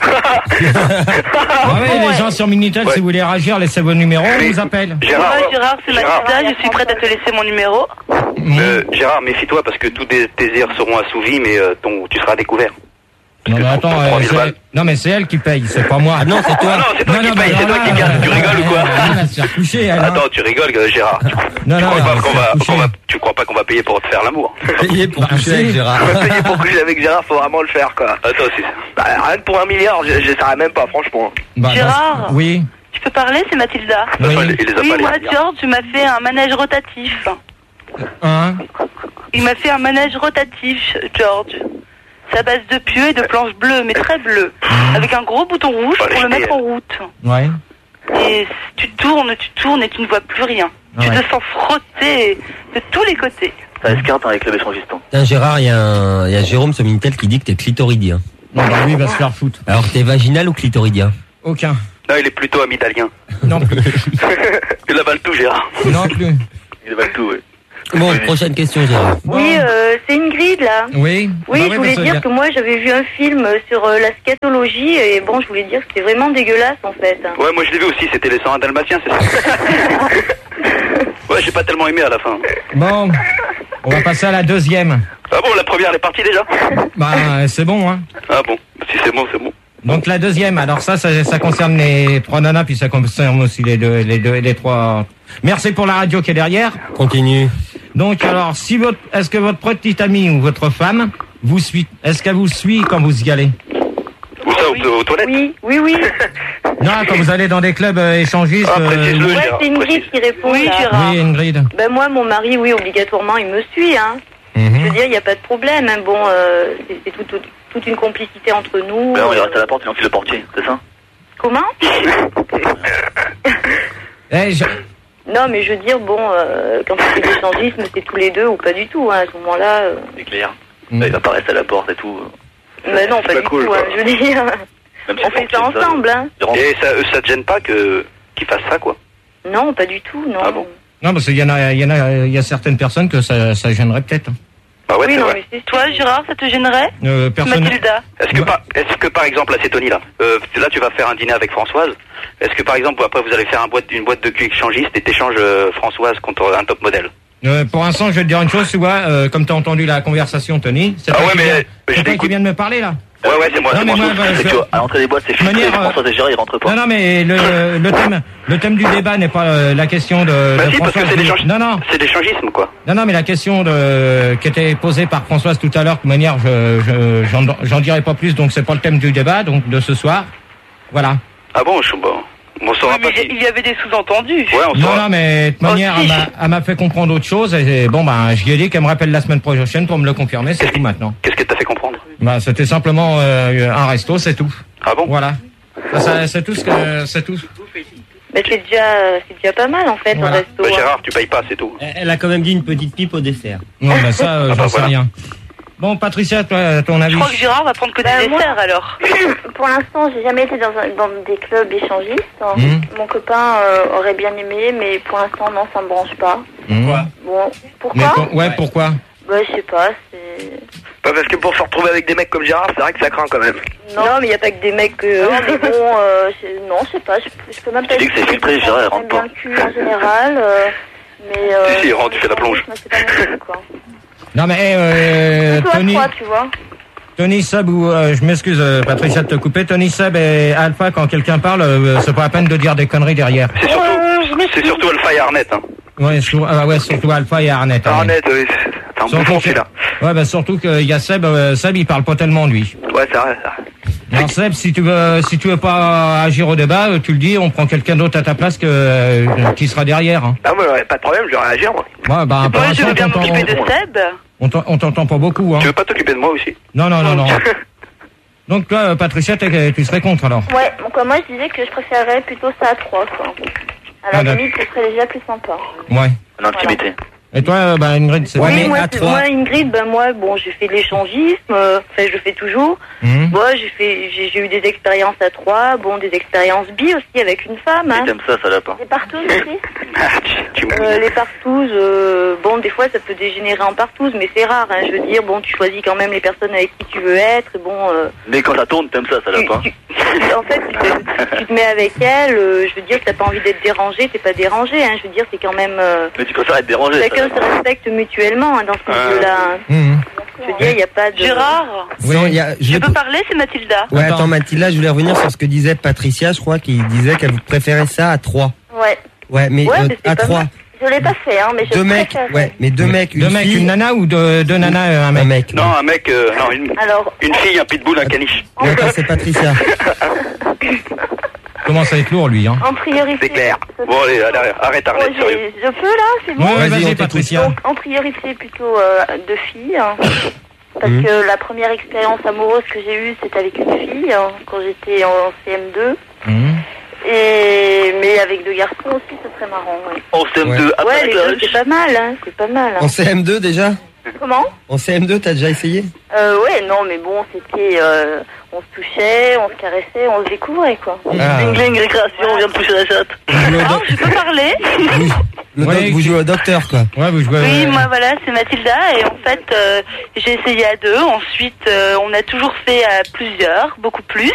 Ah ouais, les gens sur Minitel, Ouais. si vous voulez réagir, laissez vos numéros, on vous appelle. Gérard, Moi, Gérard, c'est Gérard. Mathilda, je suis prête à te laisser mon numéro. euh, Gérard, méfie-toi parce que tous tes désirs seront assouvis, mais euh, ton, tu seras découvert. Non mais attends, pour euh, trois mille c'est- balles. non mais c'est elle qui paye, c'est pas moi. Ah non, c'est toi. Ah non, c'est toi qui bah, paye, c'est toi là, qui garde. Tu euh, rigoles ou quoi Elle va se faire coucher, elle, hein. Attends, tu rigoles, euh, Gérard. Tu, Non, tu non, crois elle pas va se qu'on faire va, coucher. qu'on va, tu crois pas qu'on va payer pour te faire l'amour? Payé pour Bah, coucher si. avec Gérard. Payer pour coucher avec Gérard, faut vraiment le faire, quoi. Attends, c'est Bah, rien que pour un milliard, je- j'essaierai même pas, franchement. Bah, Gérard. dans- Oui. Tu peux parler, c'est Mathilda. Oui. il les a Oui, pas moi, les George, tu m'as fait un manège rotatif. Hein? Il m'a fait un manège rotatif, George. C'est à base de pieux et de planches bleues, mais très bleues. Avec un gros bouton rouge Bah, pour le les mettre en route. Ouais. et tu tournes, tu tournes et tu ne vois plus rien. Ah tu ouais. te sens frotter de tous les côtés. Ça esquinte avec le échangiste. Tiens, Gérard, il y, a un- il y a Jérôme sur Minitel qui dit que t'es clitoridien. Non, bah lui, il va se faire foutre. Alors, t'es vaginal ou clitoridien? Aucun. Non, il est plutôt amygdalien. Non plus. Il avale tout, Gérard. Non plus. Il avale tout, oui. Bon, prochaine question, Gérard. Oui, euh, c'est Ingrid là. Oui. Oui, Bah je voulais parce dire y a- que moi j'avais vu un film sur euh, la scatologie et bon, je voulais dire que c'était vraiment dégueulasse en fait. Ouais, moi je l'ai vu aussi, c'était les cent un dalmatiens, c'est ça. Ouais, j'ai pas tellement aimé à la fin. Bon, on va passer à la deuxième. Ah bon, la première elle est partie déjà? Bah, c'est bon, hein. Ah bon, si c'est bon, c'est bon. Donc la deuxième, alors ça, ça, ça concerne les trois nanas, puis ça concerne aussi les deux, les deux, les trois. Merci pour la radio qui est derrière. Continue. Donc alors, si votre, est-ce que votre petite amie ou votre femme vous suit, est-ce qu'elle vous suit quand vous y allez? Où ça, aux, aux toilettes? Oui, oui, oui. Non, quand vous allez dans des clubs euh, échangistes. Ah, précise-le, Ouais, Gérard, c'est Ingrid qui répond. Oui, là. Gérard. Oui, Ingrid. Ben moi, mon mari, oui, obligatoirement, il me suit. Hein. Mhm. Je veux dire, il n'y a pas de problème. Hein. Bon, euh, c'est c'est tout- tout- toute une complicité entre nous. Ben non, il Euh, reste à la porte, il enfile le portier, c'est ça? Comment? Eh, je- Non, mais je veux dire, bon, euh, quand c'est l'échangisme, c'est tous les deux ou pas du tout. Hein. À ce moment-là. euh, C'est clair. Mm. Il va pas rester à la porte et tout. Mais non, pas, pas du cool, tout. quoi. Hein. Je veux dire, Même si on c'est fait ça portier, ensemble. Hein. il rentre. Et ça, euh, ça te gêne pas que qu'ils fassent ça, quoi? Non, pas du tout. Non. Ah bon? Non, parce qu'il y en a, il y en a, il y a certaines personnes que ça, ça gênerait peut-être. Bah ouais, Oui, c'est non, vrai. mais c'est Toi, Gérard, ça te gênerait? Euh, personne. Mathilda. Est-ce que, par, est-ce que par exemple, là c'est Tony là, euh, là tu vas faire un dîner avec Françoise, est-ce que par exemple après vous allez faire un boîte, une boîte de cul échangiste et t'échanges euh, Françoise contre un top modèle? Euh, pour l'instant, je vais te dire une chose, tu vois, euh, comme tu as entendu la conversation, Tony. C'est Ah toi ouais, qui mais- viens- mais je c'est toi qui l'écoute. viens de me parler là. Ouais ouais c'est moi, Non, c'est mais moi. moi, bah, C'est je- que, à l'entrée des boîtes, c'est De filtré, manière, euh, François et Gérard, ils rentrent pas. Non, non, mais le, le thème, le thème du débat n'est pas euh, la question de, Bah de si, parce que Françoise. c'est l'échange- Non, non, c'est l'échangisme quoi. non, non, mais la question de, qui était posée par Françoise tout à l'heure, de manière, je, je, j'en, j'en dirai pas plus, donc c'est pas le thème du débat, donc de ce soir. Voilà. Ah bon, je bon, on saura Oui, pas mais si. il y avait des sous-entendus. Ouais, on Non, saura. non, mais de toute manière, Oh, elle si. m'a, elle m'a fait comprendre autre chose, et bon, ben, je lui ai dit qu'elle me rappelle la semaine prochaine pour me le confirmer, c'est tout maintenant. Qu'est-ce que t'as fait comprendre? Ben, c'était simplement euh, un resto, c'est tout. Ah bon? Voilà. Ça, ça, c'est tout ce que, c'est tout. Mais c'est déjà, c'est déjà pas mal en fait Voilà. au resto. Bah hein. Gérard, tu payes pas, c'est tout. Elle a quand même dit une petite pipe au dessert. Non, ben ça, euh, Ah bah j'en sais voilà. rien. Bon, Patricia, toi, ton avis? Je crois que Gérard va prendre que Bah, des moi- desserts alors. Pour l'instant, j'ai jamais été dans, un, dans des clubs échangistes. hein. Mhm. Mon copain euh, aurait bien aimé, mais pour l'instant, non, ça me branche pas. Mmh. Bon, Mais pourquoi pour- ouais, pourquoi? Bah, je sais pas, c'est... Pas parce que pour se retrouver avec des mecs comme Gérard, c'est vrai que ça craint quand même. Non, mais il y a pas que des mecs que... Non, mais bon, euh, c'est- non, je sais pas, je, je peux même pas... Tu dis que c'est filtré, expliquer, Gérard, j'aime rentre bien pas. le cul en général, euh, mais... Euh, Si, si, rentre, tu fais la plonge. C'est pas mon truc, quoi. Non, mais, eh, euh, Plutôt à Tony, trois, tu vois. Tony Seb ou, euh, je m'excuse, euh, Patricia, de te couper. Tony Seb et Alpha, quand quelqu'un parle, euh, c'est pas la peine de dire des conneries derrière. C'est surtout, c'est surtout Alpha et Arnett. Hein. Ouais, sur- ah ouais, surtout Alpha et Arnett. hein. Arnett, oui, c'est un Surtout bouffon que- celui-là. Ouais, bah, surtout qu'il y a Seb, euh, Seb, il parle pas tellement, lui. Ouais, c'est vrai, ça. Alors, Seb, si tu veux, si tu veux pas agir au débat, euh, tu le dis, on prend quelqu'un d'autre à ta place que, euh, qui sera derrière, hein. Ah, moi, ouais, pas de problème, je vais réagir, moi. Ouais, bah, pour Moi, je l'instant, veux bien on t'entend- m'occuper de Seb. on t'en- on t'entend pas beaucoup, hein. Tu veux pas t'occuper de moi aussi? Non, non, non, non. Donc, toi, euh, Patricia, t'es- tu serais contre, alors? Ouais, donc euh, moi, je disais que je préférerais plutôt ça à trois, quoi. À la Ah, d'accord. limite, ce serait déjà plus sympa. Ouais. L'intimité. Et toi, euh, bah, Ingrid, c'est Oui, bon. moi, c'est- moi, Ingrid, ben moi, bon, j'ai fait de l'échangisme, euh, enfin, je le fais toujours. Mhm. Moi, j'ai fait, j'ai j'ai eu des expériences à trois, bon, des expériences bi aussi avec une femme. Hein. T'aimes ça, ça l'a pas. Les partouses aussi. Ah, tu Euh, les partouses, euh, bon, des fois, ça peut dégénérer en partouze, mais c'est rare. Hein, je veux dire, bon, tu choisis quand même les personnes avec qui tu veux être. Et bon, euh, Mais quand ça tourne, t'aimes ça, ça l'a pas. en fait, tu te, tu te mets avec elle. euh, je veux dire, t'as pas envie d'être dérangé, t'es pas dérangé. Hein, je veux dire, c'est quand même. Euh, Mais tu préfères être dérangé. ça chacun l'a se pas. respecte mutuellement hein, dans ce milieu-là. hein. Mhm. Je veux dire, il n'y a pas de. Gérard, Oui, il y a- je je vais- peux parler, c'est Mathilda. Ouais, attends, Mathilda, je voulais revenir sur ce que disait Patricia, je crois, qui disait qu'elle préférait ça à trois. Ouais. Ouais, mais Ouais, euh, mais c'est à pas trois. mal. Je l'ai pas fait, hein, mais je Deux mecs, préfère. ouais, mais deux mecs, une Deux mecs, fille. une nana ou deux, deux nanas, euh, un mec? Un mec. Non, un mec, euh, non, une, Alors, une fille, un pitbull, un caniche. Ouais, attends, c'est Patricia. Commence à être lourd, lui, hein. en priorité. C'est clair. Bon, allez, allez, arrête, Oh, arrête, j'ai- sérieux. je peux là, c'est bon. Ouais, Vas-y, on vas-y, t'écoute. Patricia. Donc, en priorité plutôt euh, deux filles. hein. Parce Mhm. que la première expérience amoureuse que j'ai eue, c'était avec une fille hein, quand j'étais en C M deux. Mhm. Et mais avec deux garçons aussi, ce serait marrant. Ouais, En C M deux, Ouais. à ouais les deux, Patoche. c'est pas mal, hein. C'est pas mal. Hein. En C M deux déjà? Comment? En C M deux, t'as déjà essayé? Euh, ouais, non, mais bon, c'était. Euh, on se touchait, on se caressait, on se découvrait, quoi. Ah. Bling bling, récréation, on vient de toucher la chatte. Non, je peux parler? Le doc- Ouais, vous jouez au docteur, quoi. Ouais, vous jouez. Oui, euh, moi voilà, c'est Mathilda et en fait euh, j'ai essayé à deux, ensuite euh, on a toujours fait à plusieurs, beaucoup plus.